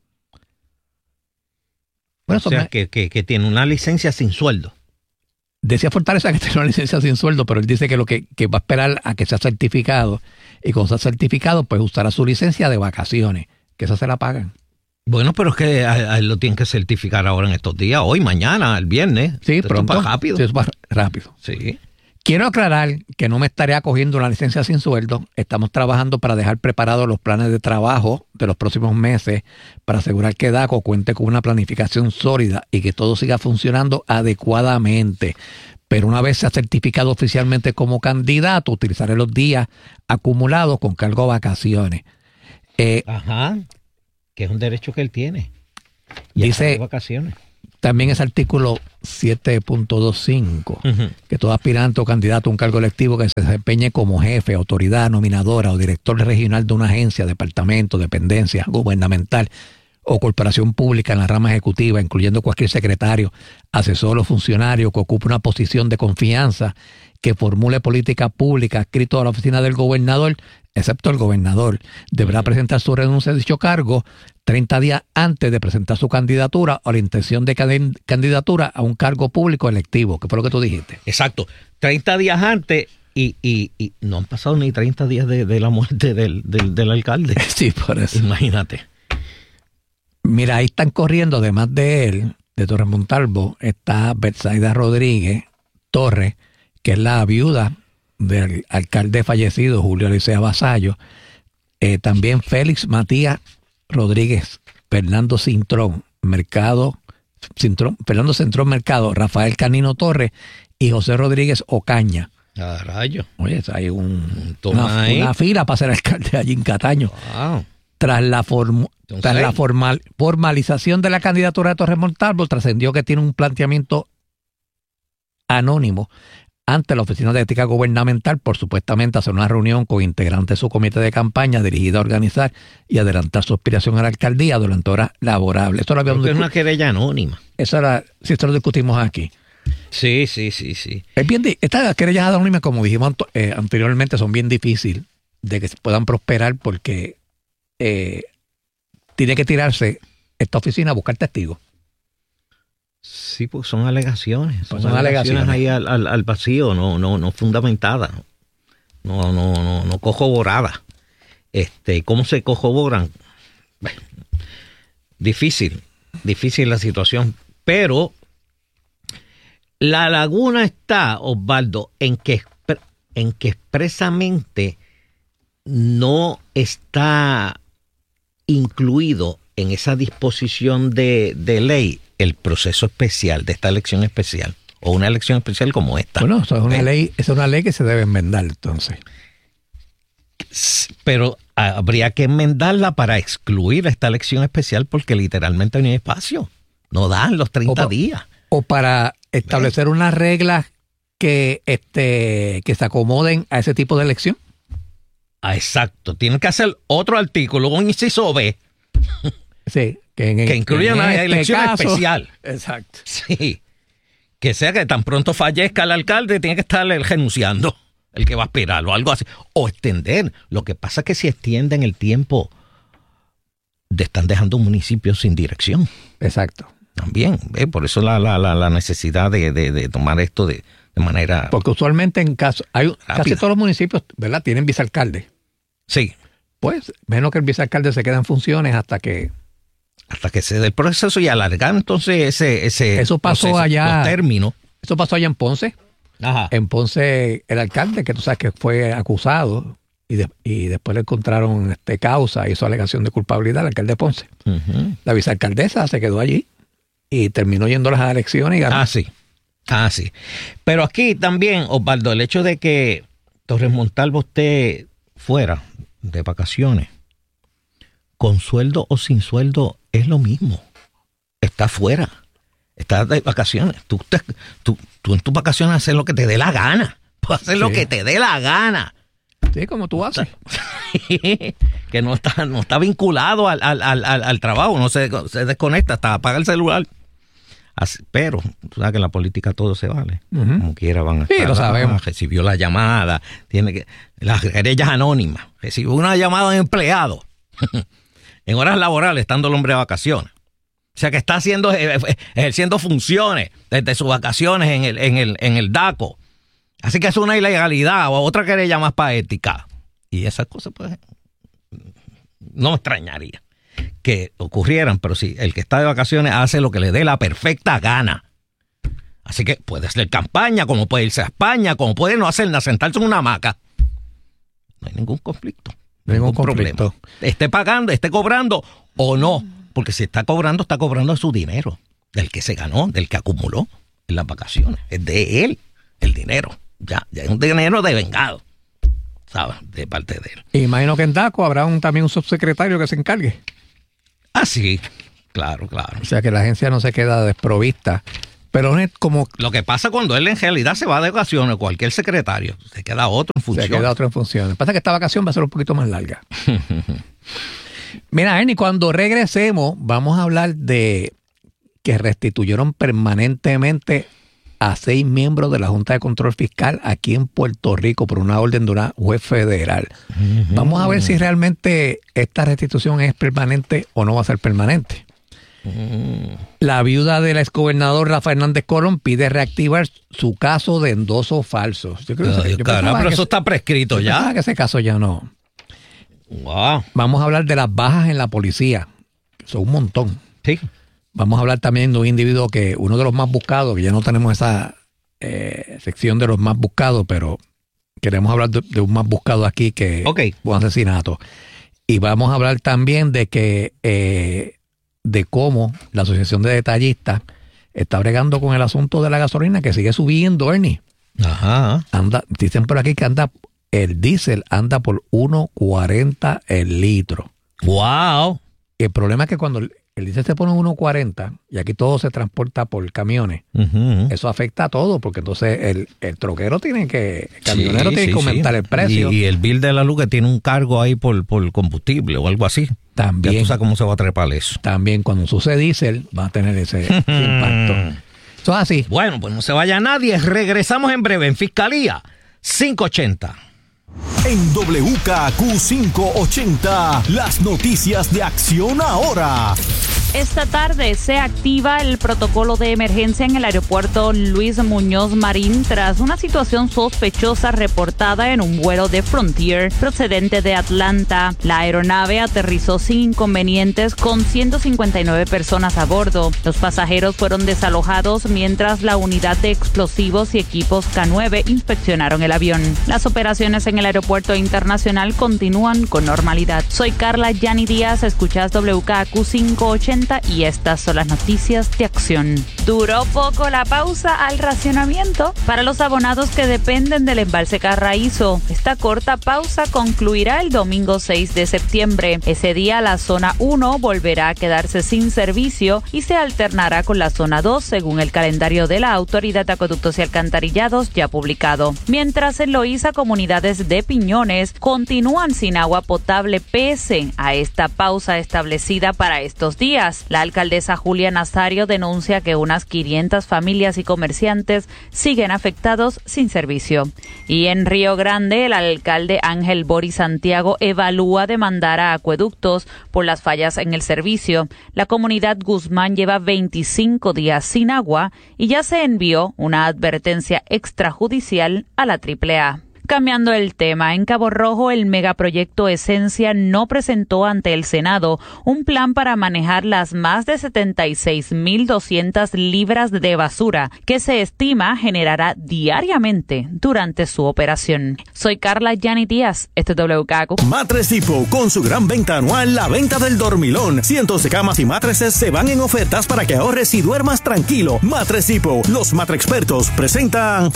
Speaker 9: Bueno, o sea, me... que, que, que tiene una licencia sin sueldo.
Speaker 10: Decía Fortaleza que tiene una licencia sin sueldo, pero él dice que lo que, que va a esperar a que sea certificado, y cuando sea certificado, pues usará su licencia de vacaciones, que esa se la pagan.
Speaker 9: Bueno, pero es que a, a él lo tienen que certificar ahora en estos días, hoy, mañana, el viernes.
Speaker 10: Sí,
Speaker 9: esto
Speaker 10: pronto.
Speaker 9: Va rápido.
Speaker 10: Sí, es rápido.
Speaker 9: Sí.
Speaker 10: Quiero aclarar que no me estaré acogiendo una licencia sin sueldo. Estamos trabajando para dejar preparados los planes de trabajo de los próximos meses para asegurar que DACO cuente con una planificación sólida y que todo siga funcionando adecuadamente. Pero una vez sea certificado oficialmente como candidato, utilizaré los días acumulados con cargo a vacaciones. Eh,
Speaker 9: Ajá, que es un derecho que él tiene.
Speaker 10: Y dice
Speaker 9: vacaciones.
Speaker 10: También ese artículo siete punto veinticinco, uh-huh. que todo aspirante o candidato a un cargo electivo que se desempeñe como jefe, autoridad nominadora o director regional de una agencia, departamento, dependencia gubernamental o corporación pública en la rama ejecutiva, incluyendo cualquier secretario, asesor o funcionario que ocupe una posición de confianza, que formule política pública adscrito a la oficina del gobernador, excepto el gobernador, deberá presentar su renuncia a dicho cargo treinta días antes de presentar su candidatura o la intención de candidatura a un cargo público electivo, que fue lo que tú dijiste.
Speaker 9: Exacto, treinta días antes y, y, y no han pasado ni treinta días de, de la muerte del, del, del alcalde.
Speaker 10: Sí, por eso.
Speaker 9: Imagínate.
Speaker 10: Mira, ahí están corriendo, además de él, de Torres Montalvo, está Betsaida Rodríguez Torres, que es la viuda del alcalde fallecido, Julio Licea Vasallo. Eh, también Félix Matías Rodríguez, Fernando Cintrón Mercado, Cintrón, Fernando Cintrón Mercado, Rafael Canino Torres y José Rodríguez Ocaña.
Speaker 9: A rayo.
Speaker 10: Oye, hay un, una, una fila para ser alcalde allí en Cataño. Wow. Tras la, form, tras la formal, formalización de la candidatura de Torres Montalvo, trascendió que tiene un planteamiento anónimo ante la Oficina de Ética Gubernamental por supuestamente hacer una reunión con integrantes de su comité de campaña dirigida a organizar y adelantar su aspiración a la alcaldía durante horas laborables. Esto lo habíamos
Speaker 9: es una querella anónima.
Speaker 10: Eso era, si esto lo discutimos aquí.
Speaker 9: Sí, sí, sí, sí.
Speaker 10: Es bien, estas querellas anónimas, como dijimos eh, anteriormente, son bien difíciles de que puedan prosperar porque eh, tiene que tirarse esta oficina a buscar testigos.
Speaker 9: Sí, pues son alegaciones. Son,
Speaker 10: son alegaciones,
Speaker 9: alegaciones ahí al, al, al vacío, no, no, no fundamentadas, no, no, no, no corroboradas. Este, ¿cómo se corroboran? Bueno, difícil, difícil la situación, pero la laguna está, Osvaldo, en que, en que expresamente no está incluido en esa disposición de, de ley el proceso especial de esta elección especial o una elección especial como esta.
Speaker 10: Bueno, eso es una ley, es una ley que se debe enmendar entonces.
Speaker 9: Pero habría que enmendarla para excluir esta elección especial porque literalmente no hay espacio. No dan los treinta
Speaker 10: o,
Speaker 9: días.
Speaker 10: O para establecer unas reglas que este que se acomoden a ese tipo de elección.
Speaker 9: Ah, exacto. Tienen que hacer otro artículo, un inciso B.
Speaker 10: Sí. Que, en,
Speaker 9: que incluya
Speaker 10: en
Speaker 9: una
Speaker 10: este
Speaker 9: elección
Speaker 10: caso,
Speaker 9: especial.
Speaker 10: Exacto.
Speaker 9: Sí. Que sea que tan pronto fallezca el alcalde, tiene que estar el renunciando, el que va a aspirar, o algo así. O extender. Lo que pasa es que si extienden el tiempo, de están dejando un municipio sin dirección.
Speaker 10: Exacto.
Speaker 9: También, ¿eh? Por eso la, la, la, la necesidad de, de, de tomar esto de, de manera.
Speaker 10: Porque usualmente en caso, hay casi todos los municipios, ¿verdad? Tienen vicealcalde.
Speaker 9: Sí.
Speaker 10: Pues, menos que el vicealcalde se queda en funciones hasta que
Speaker 9: hasta que se dé el proceso y alargar entonces ese ese
Speaker 10: eso pasó
Speaker 9: proceso,
Speaker 10: allá
Speaker 9: los términos.
Speaker 10: Eso pasó allá en Ponce.
Speaker 9: Ajá.
Speaker 10: En Ponce el alcalde, que tú sabes que fue acusado y, de, y después le encontraron este causa, hizo alegación de culpabilidad al alcalde de Ponce. Uh-huh. La vicealcaldesa se quedó allí y terminó yendo a las elecciones y ganó.
Speaker 9: Ah, sí. Ah, sí. Pero aquí también, Osvaldo, el hecho de que Torres Montalvo esté fuera de vacaciones, con sueldo o sin sueldo, es lo mismo. Está fuera. Está de vacaciones. Tú, te, tú, tú en tus vacaciones haces lo que te dé la gana. Puedes hacer sí. lo que te dé la gana.
Speaker 10: Sí, como tú haces.
Speaker 9: Que no está, no está vinculado al, al, al, al trabajo. No se, se desconecta hasta apaga el celular. Así, pero tú sabes que en la política todo se vale. Uh-huh. Como quiera van a
Speaker 10: estar. Sí, lo sabemos.
Speaker 9: Ah, recibió la llamada. Tiene que las querellas anónimas. Recibió una llamada de empleado en horas laborales, estando el hombre de vacaciones. O sea que está haciendo, ejerciendo funciones desde sus vacaciones en el, en el, en el DACO. Así que es una ilegalidad o otra querella más paética. Y esas cosas, pues, no me extrañaría que ocurrieran, pero si el que está de vacaciones hace lo que le dé la perfecta gana, Así que puede hacer campaña, como puede irse a España, como puede no hacerla, sentarse en una hamaca. No hay ningún conflicto.
Speaker 10: Ningún, ningún conflicto.
Speaker 9: Problema. Esté pagando, esté cobrando o no. Porque si está cobrando, está cobrando su dinero. Del que se ganó, del que acumuló en las vacaciones. Es de él el dinero. Ya, ya es un dinero devengado. ¿Sabes? De parte de él.
Speaker 10: Imagino que en DACO habrá un, también un subsecretario que se encargue.
Speaker 9: Ah, sí. Claro, claro.
Speaker 10: O sea que la agencia no se queda desprovista. Pero es como...
Speaker 9: Lo que pasa cuando él en realidad se va de vacaciones, cualquier secretario, se queda otro en funciones.
Speaker 10: Se queda otro en funciones. Pasa que esta vacación va a ser un poquito más larga. Mira, Ernie, cuando regresemos vamos a hablar de que restituyeron permanentemente a seis miembros de la Junta de Control Fiscal aquí en Puerto Rico por una orden de una juez federal. Uh-huh. Vamos a ver si realmente esta restitución es permanente o no va a ser permanente. La viuda del exgobernador Rafael Hernández Colón pide reactivar su caso de endoso falso. Yo creo
Speaker 9: Ay,
Speaker 10: yo
Speaker 9: cara, pero
Speaker 10: que
Speaker 9: eso está prescrito
Speaker 10: yo
Speaker 9: ya.
Speaker 10: Que ese caso ya no.
Speaker 9: Wow.
Speaker 10: Vamos a hablar de las bajas en la policía. Son un montón.
Speaker 9: Sí.
Speaker 10: Vamos a hablar también de un individuo que, uno de los más buscados, que ya no tenemos esa eh, sección de los más buscados, pero queremos hablar de, de un más buscado aquí que
Speaker 9: okay.
Speaker 10: un asesinato. Y vamos a hablar también de que eh, de cómo la Asociación de Detallistas está bregando con el asunto de la gasolina que sigue subiendo, Ernie.
Speaker 9: Ajá.
Speaker 10: Anda, dicen por aquí que anda el diésel anda por uno cuarenta el litro.
Speaker 9: Wow.
Speaker 10: Y el problema es que cuando el, el diésel se pone en uno cuarenta y aquí todo se transporta por camiones,
Speaker 9: uh-huh.
Speaker 10: eso afecta a todo, porque entonces el, el troquero tiene que, el camionero
Speaker 9: sí,
Speaker 10: tiene
Speaker 9: sí,
Speaker 10: que aumentar
Speaker 9: sí.
Speaker 10: el precio.
Speaker 9: Y, y el bill de la luz que tiene un cargo ahí por, por combustible o algo así.
Speaker 10: También.
Speaker 9: Ya tú sabes cómo se va a trepar eso.
Speaker 10: También cuando sucede diésel va a tener ese, ese impacto. Eso es así.
Speaker 9: Bueno, pues no se vaya nadie. Regresamos en breve en Fiscalía cinco ochenta.
Speaker 3: En W K Q quinientos ochenta, las noticias de Acción Ahora.
Speaker 12: Esta tarde se activa el protocolo de emergencia en el aeropuerto Luis Muñoz Marín tras una situación sospechosa reportada en un vuelo de Frontier procedente de Atlanta. La aeronave aterrizó sin inconvenientes con ciento cincuenta y nueve personas a bordo. Los pasajeros fueron desalojados mientras la unidad de explosivos y equipos K nueve inspeccionaron el avión. Las operaciones en el aeropuerto internacional continúan con normalidad. Soy Carla Yani Díaz, escuchas W K Q quinientos ochenta y estas son las noticias de Acción. Duró poco la pausa al racionamiento para los abonados que dependen del embalse Carraízo. Esta corta pausa concluirá el domingo seis de septiembre. Ese día la zona uno volverá a quedarse sin servicio y se alternará con la zona dos según el calendario de la Autoridad de Acueductos y Alcantarillados ya publicado. Mientras en Loíza comunidades de Piñones continúan sin agua potable pese a esta pausa establecida para estos días. La alcaldesa Julia Nazario denuncia que unas quinientas familias y comerciantes siguen afectados sin servicio. Y en Río Grande, el alcalde Ángel Boris Santiago evalúa demandar a Acueductos por las fallas en el servicio. La comunidad Guzmán lleva veinticinco días sin agua y ya se envió una advertencia extrajudicial a la triple A. Cambiando el tema, en Cabo Rojo el megaproyecto Esencia no presentó ante el Senado un plan para manejar las más de setenta y seis mil doscientas libras de basura que se estima generará diariamente durante su operación. Soy Carla Yani Díaz, este es W K Q.
Speaker 3: Matres Depot, con su gran venta anual, la venta del dormilón. Cientos de camas y matrices se van en ofertas para que ahorres y duermas tranquilo. Matres Depot, los matrexpertos presentan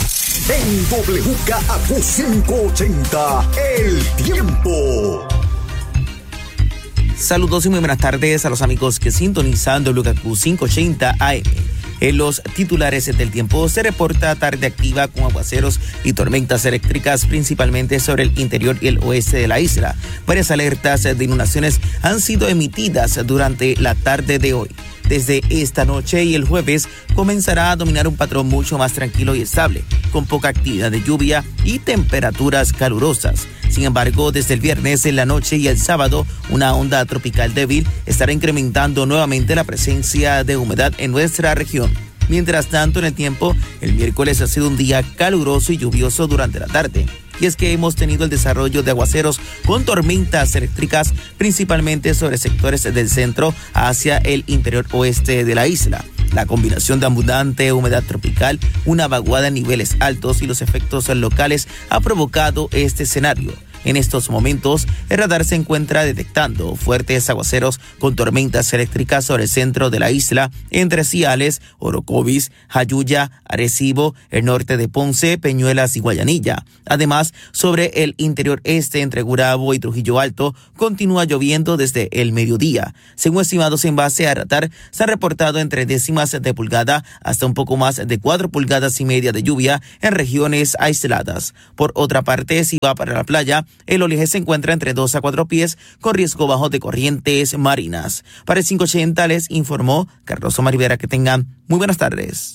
Speaker 3: en W K Q quinientos ochenta, el tiempo.
Speaker 13: Saludos y muy buenas tardes a los amigos que sintonizan W K Q quinientos ochenta A M. En los titulares del tiempo se reporta tarde activa con aguaceros y tormentas eléctricas principalmente sobre el interior y el oeste de la isla. Varias alertas de inundaciones han sido emitidas durante la tarde de hoy. Desde esta noche y el jueves comenzará a dominar un patrón mucho más tranquilo y estable, con poca actividad de lluvia y temperaturas calurosas. Sin embargo, desde el viernes en la noche y el sábado, una onda tropical débil estará incrementando nuevamente la presencia de humedad en nuestra región. Mientras tanto, en el tiempo, el miércoles ha sido un día caluroso y lluvioso durante la tarde. Y es que hemos tenido el desarrollo de aguaceros con tormentas eléctricas, principalmente sobre sectores del centro hacia el interior oeste de la isla. La combinación de abundante humedad tropical, una vaguada en niveles altos y los efectos locales ha provocado este escenario. En estos momentos, el radar se encuentra detectando fuertes aguaceros con tormentas eléctricas sobre el centro de la isla, entre Ciales, Orocovis, Jayuya, Arecibo, el norte de Ponce, Peñuelas y Guayanilla. Además, sobre el interior este, entre Gurabo y Trujillo Alto, continúa lloviendo desde el mediodía. Según estimados en base a radar, se ha reportado entre décimas de pulgada hasta un poco más de cuatro pulgadas y media de lluvia en regiones aisladas. Por otra parte, si va para la playa, el oleaje se encuentra entre dos a cuatro pies con riesgo bajo de corrientes marinas. Para el quinientos ochenta les informó Carlos Omar Rivera. Que tengan muy buenas tardes.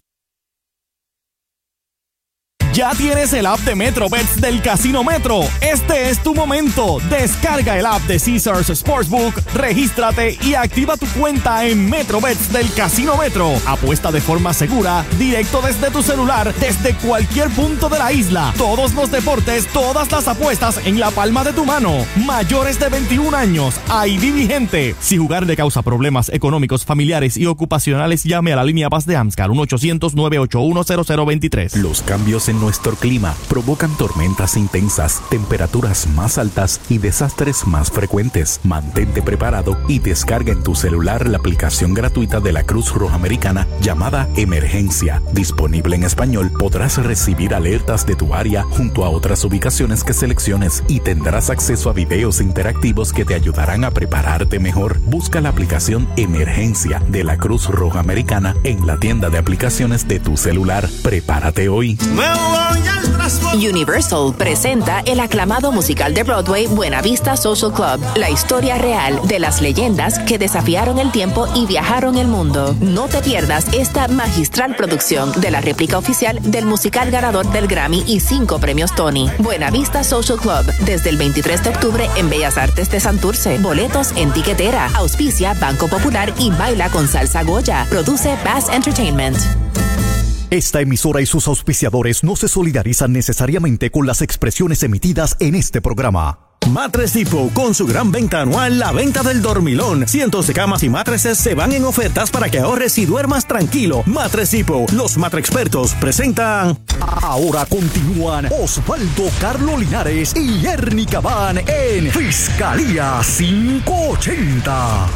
Speaker 14: Ya tienes el app de MetroBets del Casino Metro. Este es tu momento. Descarga el app de Caesars Sportsbook, regístrate y activa tu cuenta en MetroBets del Casino Metro. Apuesta de forma segura, directo desde tu celular, desde cualquier punto de la isla. Todos los deportes, todas las apuestas en la palma de tu mano. Mayores de veintiún años, I D vigente. Si jugar le causa problemas económicos, familiares y ocupacionales, llame a la línea Paz de AMSCAR uno ochocientos, nueve ocho uno, cero cero dos tres.
Speaker 15: Los cambios en nuestro clima provocan tormentas intensas, temperaturas más altas y desastres más frecuentes. Mantente preparado y descarga en tu celular la aplicación gratuita de la Cruz Roja Americana llamada Emergencia. Disponible en español, podrás recibir alertas de tu área junto a otras ubicaciones que selecciones y tendrás acceso a videos interactivos que te ayudarán a prepararte mejor. Busca la aplicación Emergencia de la Cruz Roja Americana en la tienda de aplicaciones de tu celular. Prepárate hoy.
Speaker 16: Universal presenta el aclamado musical de Broadway Buena Vista Social Club, la historia real de las leyendas que desafiaron el tiempo y viajaron el mundo. No te pierdas esta magistral producción de la réplica oficial del musical ganador del Grammy y cinco premios Tony. Buena Vista Social Club, desde el veintitrés de octubre en Bellas Artes de Santurce. Boletos en tiquetera. Auspicia Banco Popular y Baila con Salsa Goya. Produce Bass Entertainment.
Speaker 3: Esta emisora y sus auspiciadores no se solidarizan necesariamente con las expresiones emitidas en este programa.
Speaker 17: Mattress Depot, con su gran venta anual, la venta del dormilón. Cientos de camas y mattresses se van en ofertas para que ahorres y duermas tranquilo. Mattress Depot, los matrexpertos presentan...
Speaker 3: Ahora continúan Osvaldo Carlos Linares y Ernie Cabán en Fiscalía quinientos ochenta.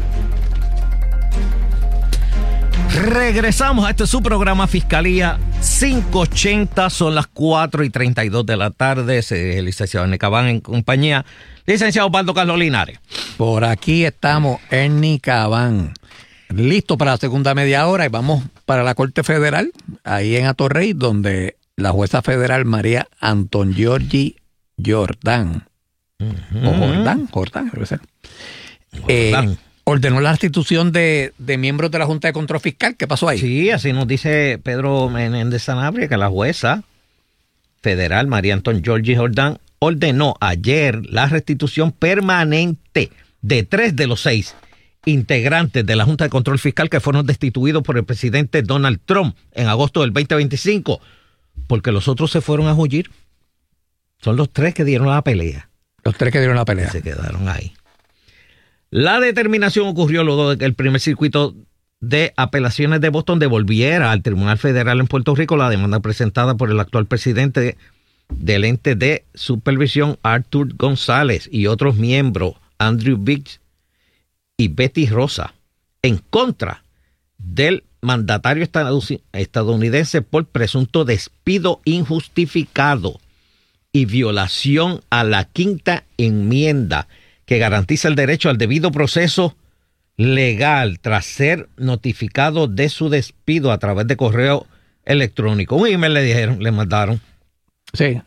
Speaker 9: Regresamos a este su programa Fiscalía quinientos ochenta, son las cuatro y treinta y dos de la tarde. El licenciado Ernie Cabán en compañía, licenciado Osvaldo Carlos Linares.
Speaker 10: Por aquí estamos, Ernie Cabán, listo para la segunda media hora y vamos para la Corte Federal, ahí en Atorrey, donde la jueza federal María Anton Giorgi Jordán, uh-huh. o Jordán, Jordán, debe ser. Jordán. Eh, ordenó la restitución de, de miembros de la Junta de Control Fiscal. ¿Qué pasó ahí?
Speaker 9: Sí, así nos dice Pedro Menéndez Sanabria, que la jueza federal María Anton Giorgi Jordán ordenó ayer la restitución permanente de tres de los seis integrantes de la Junta de Control Fiscal que fueron destituidos por el presidente Donald Trump en agosto del veinte veinticinco, porque los otros se fueron a huir. Son los tres que dieron la pelea.
Speaker 10: Los tres que dieron la pelea.
Speaker 9: Se quedaron ahí. La determinación ocurrió luego de que el primer circuito de apelaciones de Boston devolviera al Tribunal Federal en Puerto Rico la demanda presentada por el actual presidente del ente de supervisión, Arthur González, y otros miembros, Andrew Biggs y Betty Rosa, en contra del mandatario estadounidense por presunto despido injustificado y violación a la quinta enmienda que garantiza el derecho al debido proceso legal tras ser notificado de su despido a través de correo electrónico. Un email le dijeron, le mandaron.
Speaker 10: Sí.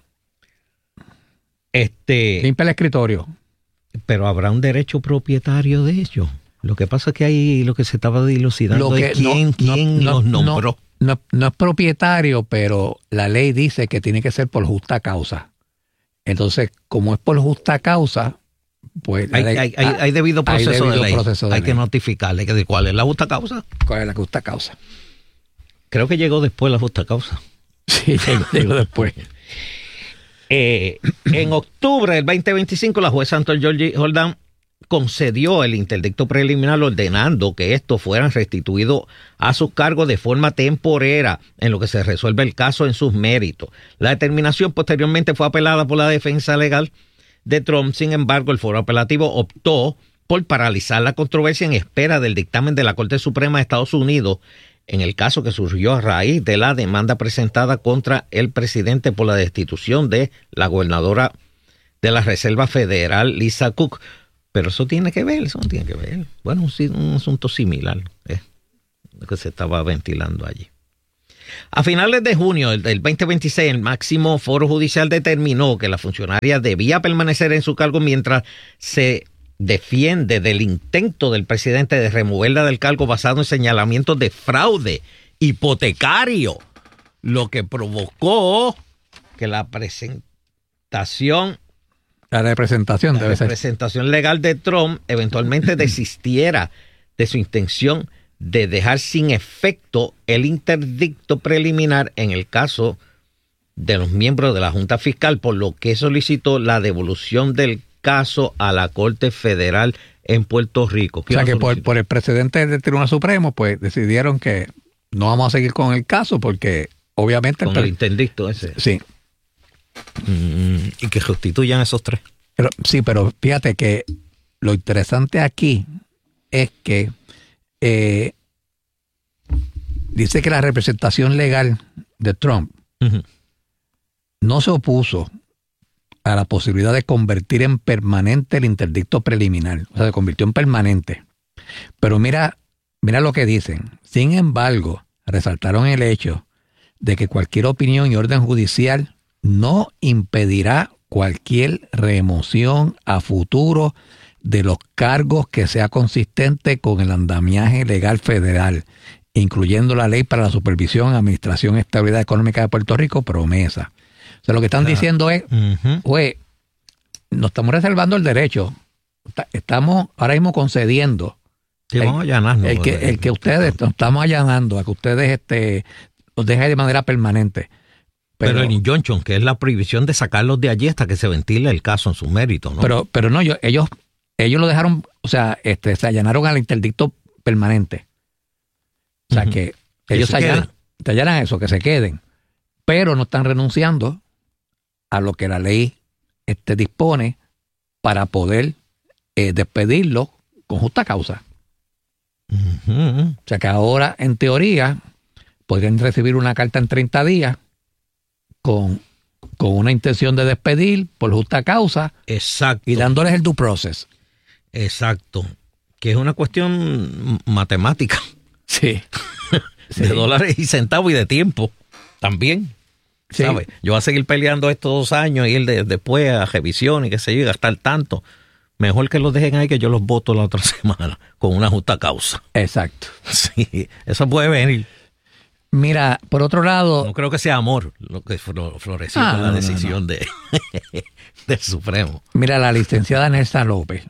Speaker 10: Este. Limpia el escritorio.
Speaker 9: Pero habrá un derecho propietario de ello. Lo que pasa es que ahí lo que se estaba dilucidando lo que, es quién, no, quién no, los nombró.
Speaker 10: No, no, no es propietario, pero la ley dice que tiene que ser por justa causa. Entonces, como es por justa causa, pues
Speaker 9: hay,
Speaker 10: ley,
Speaker 9: hay, hay, hay debido proceso, hay debido de, ley. proceso de hay ley. Hay que notificarle que cuál es la justa causa.
Speaker 10: ¿Cuál es la justa causa?
Speaker 9: Creo que llegó después la justa causa.
Speaker 10: Sí, llegó, llegó después.
Speaker 9: Eh, en octubre del veinte veinticinco, la jueza Anton Giorgi Jordán concedió el interdicto preliminar ordenando que estos fueran restituidos a sus cargos de forma temporera en lo que se resuelve el caso en sus méritos. La determinación posteriormente fue apelada por la defensa legal de Trump. Sin embargo, el foro apelativo optó por paralizar la controversia en espera del dictamen de la Corte Suprema de Estados Unidos en el caso que surgió a raíz de la demanda presentada contra el presidente por la destitución de la gobernadora de la Reserva Federal, Lisa Cook. Pero eso tiene que ver, eso no tiene que ver. Bueno, un, un asunto similar eh, que se estaba ventilando allí. A finales de junio del veinte veintiséis, el máximo foro judicial determinó que la funcionaria debía permanecer en su cargo mientras se defiende del intento del presidente de removerla del cargo basado en señalamientos de fraude hipotecario, lo que provocó que la presentación
Speaker 10: La representación,
Speaker 9: la
Speaker 10: debe ser.
Speaker 9: representación legal de Trump eventualmente desistiera de su intención de dejar sin efecto el interdicto preliminar en el caso de los miembros de la Junta Fiscal, por lo que solicitó la devolución del caso a la Corte Federal en Puerto Rico.
Speaker 10: O sea que por, por el precedente del Tribunal Supremo, pues decidieron que no vamos a seguir con el caso porque obviamente...
Speaker 9: Con el, el interdicto ese.
Speaker 10: Sí.
Speaker 9: Mm, y que sustituyan esos tres.
Speaker 10: Pero, sí, pero fíjate que lo interesante aquí es que eh, dice que la representación legal de Trump uh-huh. no se opuso a la posibilidad de convertir en permanente el interdicto preliminar. O sea, se convirtió en permanente. Pero mira, mira lo que dicen. Sin embargo, resaltaron el hecho de que cualquier opinión y orden judicial no impedirá cualquier remoción a futuro de los cargos que sea consistente con el andamiaje legal federal, incluyendo la Ley para la Supervisión, Administración y Estabilidad Económica de Puerto Rico, PROMESA. O sea, lo que están claro. diciendo es, uh-huh. pues, nos estamos reservando el derecho, estamos ahora mismo concediendo
Speaker 9: sí, el, vamos a allanarnos,
Speaker 10: el, que, el que ustedes, nos estamos allanando a que ustedes este, los dejen de manera permanente.
Speaker 9: Pero, pero el injunction, que es la prohibición de sacarlos de allí hasta que se ventile el caso en sus méritos, ¿no?
Speaker 10: Pero, pero no, yo, ellos, ellos lo dejaron, o sea, este, se allanaron al interdicto permanente. O sea, uh-huh. que ellos se allanan, se allanan eso, que se queden. Pero no están renunciando a lo que la ley este, dispone para poder eh, despedirlo con justa causa. Uh-huh. O sea que ahora, en teoría, podrían recibir una carta en treinta días con, con una intención de despedir por justa causa.
Speaker 9: Exacto.
Speaker 10: Y dándoles el due process.
Speaker 9: Exacto. Que es una cuestión matemática.
Speaker 10: Sí.
Speaker 9: de sí. dólares y centavos y de tiempo también.
Speaker 10: Sí.
Speaker 9: ¿Sabes? Yo voy a seguir peleando estos dos años y ir de, después a revisión y qué sé yo, y gastar tanto. Mejor que los dejen ahí que yo los voto la otra semana con una justa causa.
Speaker 10: Exacto.
Speaker 9: Sí, eso puede venir.
Speaker 10: Mira, por otro lado...
Speaker 9: No creo que sea amor lo que floreció ah, con la no, decisión no, no. de del Supremo.
Speaker 10: Mira, la licenciada Nelsa López,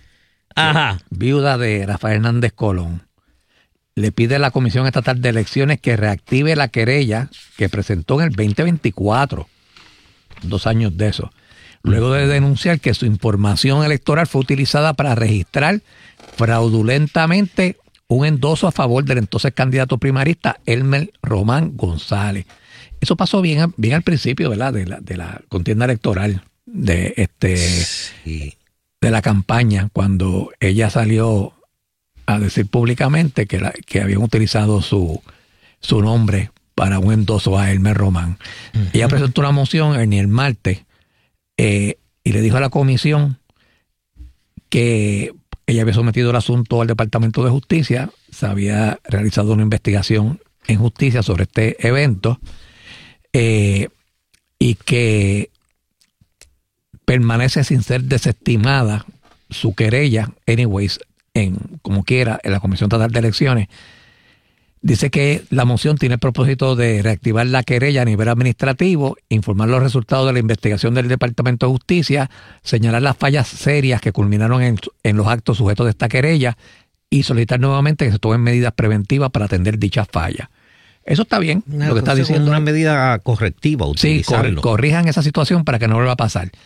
Speaker 9: Ajá.
Speaker 10: viuda de Rafael Hernández Colón, le pide a la Comisión Estatal de Elecciones que reactive la querella que presentó en el veinte veinticuatro, dos años de eso, luego de denunciar que su información electoral fue utilizada para registrar fraudulentamente un endoso a favor del entonces candidato primarista Elmer Román González. Eso pasó bien, bien al principio, ¿verdad? De la, de la contienda electoral de este
Speaker 9: sí.
Speaker 10: de la campaña, cuando ella salió a decir públicamente que, la, que habían utilizado su, su nombre para un endoso a Elmer Román. Uh-huh. Ella presentó una moción en el martes eh, y le dijo a la comisión que ella había sometido el asunto al Departamento de Justicia, se había realizado una investigación en justicia sobre este evento eh, y que permanece sin ser desestimada su querella, anyways, en como quiera, en la Comisión Estatal de Elecciones. Dice que la moción tiene el propósito de reactivar la querella a nivel administrativo, informar los resultados de la investigación del Departamento de Justicia, señalar las fallas serias que culminaron en, en los actos sujetos de esta querella y solicitar nuevamente que se tomen medidas preventivas para atender dichas fallas. Eso está bien,
Speaker 9: una,
Speaker 10: lo que está diciendo.
Speaker 9: Una medida correctiva, utilizarlo.
Speaker 10: Sí, cor, corrijan esa situación para que no vuelva a pasar.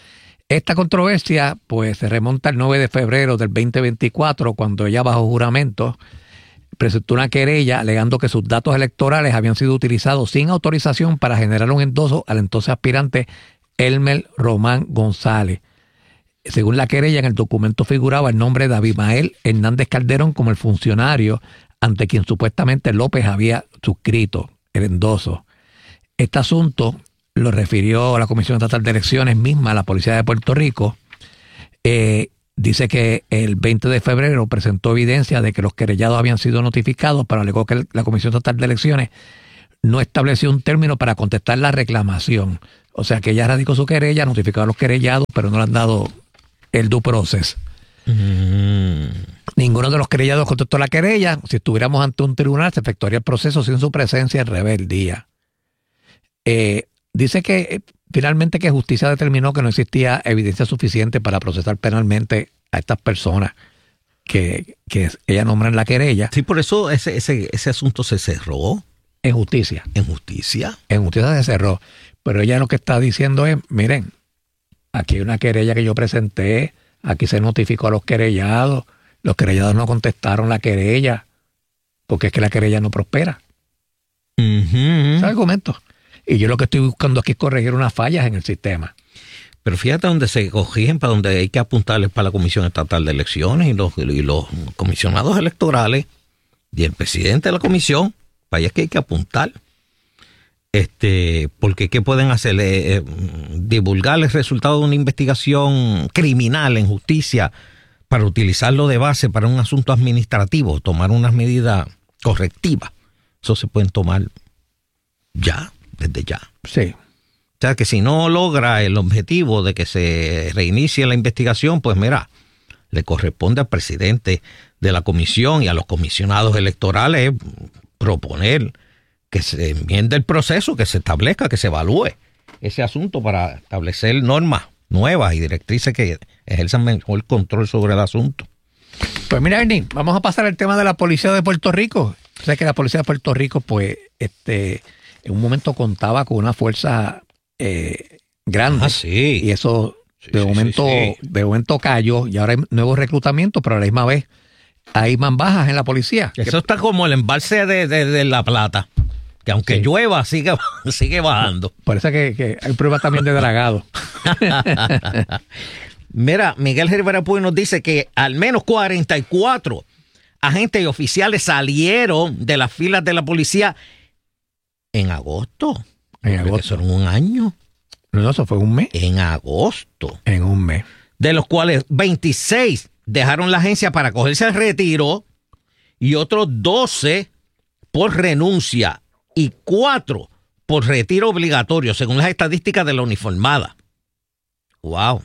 Speaker 10: Esta controversia pues se remonta al nueve de febrero del veinte veinticuatro, cuando ella bajo juramento presentó una querella alegando que sus datos electorales habían sido utilizados sin autorización para generar un endoso al entonces aspirante Elmer Román González. Según la querella, en el documento figuraba el nombre de Abimael Hernández Calderón como el funcionario ante quien supuestamente López había suscrito el endoso. Este asunto lo refirió a la Comisión Estatal de Elecciones misma, a la Policía de Puerto Rico. Eh, Dice que el veinte de febrero presentó evidencia de que los querellados habían sido notificados, pero alegó que la Comisión Estatal de Elecciones no estableció un término para contestar la reclamación. O sea que ella radicó su querella, notificó a los querellados, pero no le han dado el due process. Mm. Ninguno de los querellados contestó la querella. Si estuviéramos ante un tribunal, se efectuaría el proceso sin su presencia en rebeldía. Eh, dice que eh, finalmente que justicia determinó que no existía evidencia suficiente para procesar penalmente a estas personas que, que ella nombra en la querella.
Speaker 9: Sí, por eso ese, ese, ese asunto se cerró.
Speaker 10: En justicia.
Speaker 9: En justicia.
Speaker 10: En justicia se cerró. Pero ella lo que está diciendo es, miren, aquí hay una querella que yo presenté, aquí se notificó a los querellados, los querellados no contestaron la querella, porque es que la querella no prospera. Uh-huh. Ese argumento. Y yo lo que estoy buscando aquí es corregir unas fallas en el sistema.
Speaker 9: Pero fíjate donde se corrigen, para donde hay que apuntarles para la Comisión Estatal de Elecciones y los, y los comisionados electorales y el presidente de la comisión, para allá es que hay que apuntar. Este, porque ¿qué pueden hacer? Eh, eh, divulgar el resultado de una investigación criminal en justicia para utilizarlo de base para un asunto administrativo, tomar unas medidas correctivas. Eso se pueden tomar ya. Desde ya.
Speaker 10: Sí.
Speaker 9: O sea, que si no logra el objetivo de que se reinicie la investigación, pues mira, le corresponde al presidente de la comisión y a los comisionados electorales proponer que se enmiende el proceso, que se establezca, que se evalúe ese asunto para establecer normas nuevas y directrices que ejerzan mejor control sobre el asunto.
Speaker 10: Pues mira, Ernie, vamos a pasar al tema de la Policía de Puerto Rico. O sea, que la Policía de Puerto Rico, pues, este... en un momento contaba con una fuerza eh, grande.
Speaker 9: Ah, sí.
Speaker 10: Y eso
Speaker 9: sí,
Speaker 10: de,
Speaker 9: sí,
Speaker 10: momento,
Speaker 9: sí, sí.
Speaker 10: de momento cayó y ahora hay nuevos reclutamientos, pero a la misma vez hay más bajas en la policía.
Speaker 9: Eso
Speaker 10: que,
Speaker 9: está como el embalse de, de, de La Plata, que aunque sí. llueva sigue, sigue bajando.
Speaker 10: Parece que, que hay pruebas también de dragado.
Speaker 9: Mira, Miguel Rivera Puy nos dice que al menos cuarenta y cuatro agentes y oficiales salieron de las filas de la policía en agosto.
Speaker 10: En agosto.
Speaker 9: Eso era un año.
Speaker 10: No, eso fue un mes.
Speaker 9: En agosto.
Speaker 10: En un mes.
Speaker 9: De los cuales veintiséis dejaron la agencia para cogerse al retiro y otros doce por renuncia y cuatro por retiro obligatorio, según las estadísticas de la uniformada. Wow.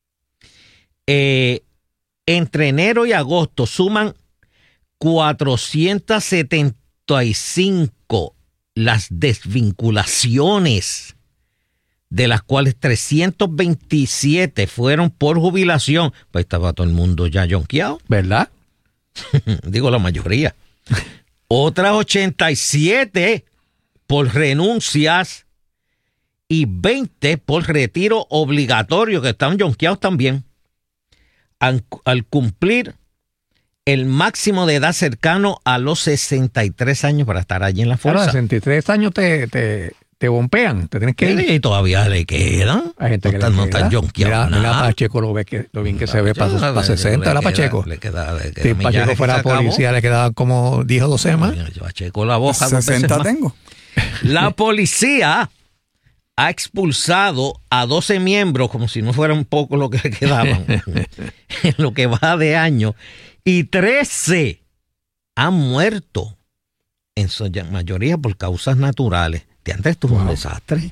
Speaker 9: Eh, entre enero y agosto suman cuatrocientas setenta y cinco las desvinculaciones, de las cuales trescientos veintisiete fueron por jubilación. Pues estaba todo el mundo ya yonqueado,
Speaker 10: ¿verdad?
Speaker 9: Digo, la mayoría. Otras ochenta y siete por renuncias y veinte por retiro obligatorio, que están yonqueados también. Al, al cumplir el máximo de edad cercano a los sesenta y tres años para estar allí en la fuerza.
Speaker 10: A los sesenta y tres años te, te, te bompean, te tienes que ir.
Speaker 9: Y todavía le quedan.
Speaker 10: Hay gente
Speaker 9: no
Speaker 10: que
Speaker 9: están,
Speaker 10: le
Speaker 9: no
Speaker 10: queda.
Speaker 9: están yonqueados.
Speaker 10: Mira, mira Pacheco, lo, ve que, lo bien que se ve para, para sesenta, ¿verdad, Pacheco?
Speaker 9: Le queda, le queda
Speaker 10: si Pacheco fuera policía, le quedaban como diez o doce más.
Speaker 9: Pacheco la boca.
Speaker 11: sesenta tengo.
Speaker 9: La policía ha expulsado a doce miembros, como si no fuera un poco lo que le quedaban, en lo que va de año, y trece han muerto, en su mayoría por causas naturales. De antes esto fue wow. un desastre.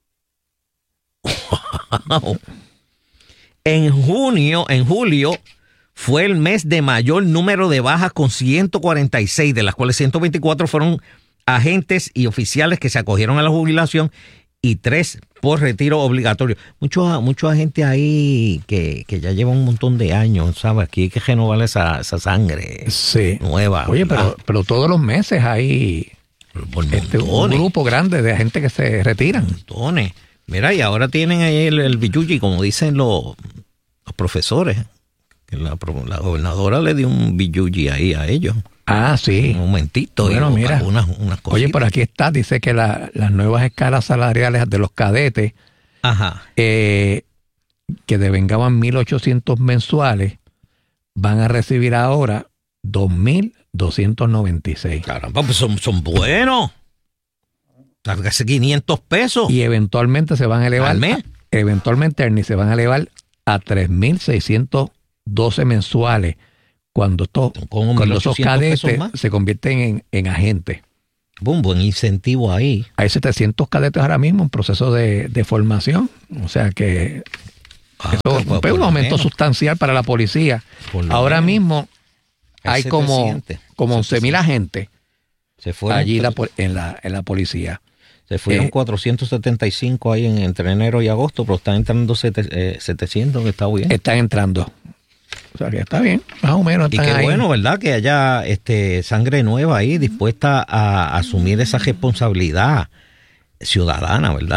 Speaker 9: Wow. En junio, en julio, fue el mes de mayor número de bajas con ciento cuarenta y seis, de las cuales ciento veinticuatro fueron agentes y oficiales que se acogieron a la jubilación y tres por retiro obligatorio. Muchos muchos agentes ahí que, que ya llevan un montón de años, ¿sabes? Aquí hay que renovar esa, esa sangre
Speaker 10: sí.
Speaker 9: nueva.
Speaker 10: Oye, pero, pero todos los meses hay este, un grupo grande de agentes que se retiran.
Speaker 9: Montones. Mira, y ahora tienen ahí el, el billuyi, como dicen los, los profesores. Que la, la gobernadora le dio un billuyi ahí a ellos.
Speaker 10: Ah, sí.
Speaker 9: Un momentito.
Speaker 10: Bueno,
Speaker 9: y
Speaker 10: mira.
Speaker 9: Unas, unas
Speaker 10: Oye, por aquí está, dice que la, las nuevas escalas salariales de los cadetes,
Speaker 9: Ajá.
Speaker 10: Eh, que devengaban mil ochocientos mensuales, van a recibir ahora dos mil doscientos noventa y seis.
Speaker 9: Caramba, pues son, son buenos. Casi quinientos pesos.
Speaker 10: Y eventualmente se van a elevar.
Speaker 9: ¿Al mes?
Speaker 10: Eventualmente, Ernie, se van a elevar a tres mil seiscientos doce mensuales cuando, to, cuando esos cadetes se convierten en, en agentes.
Speaker 9: Un buen incentivo ahí.
Speaker 10: Hay setecientos cadetes ahora mismo en proceso de, de formación. O sea que ah, eso es pues, un aumento menos. sustancial para la policía. Ahora menos. mismo hay como, como once mil agentes
Speaker 9: se fueron,
Speaker 10: allí la, en, la, en la policía.
Speaker 9: Se fueron eh, cuatrocientos setenta y cinco ahí en, entre enero y agosto, pero están entrando sete, eh, setecientos, que está bien.
Speaker 10: Están entrando. O sea que está bien, más o menos.
Speaker 9: Y qué ahí. Bueno, ¿verdad? Que haya este sangre nueva ahí dispuesta a asumir esa responsabilidad ciudadana, ¿verdad?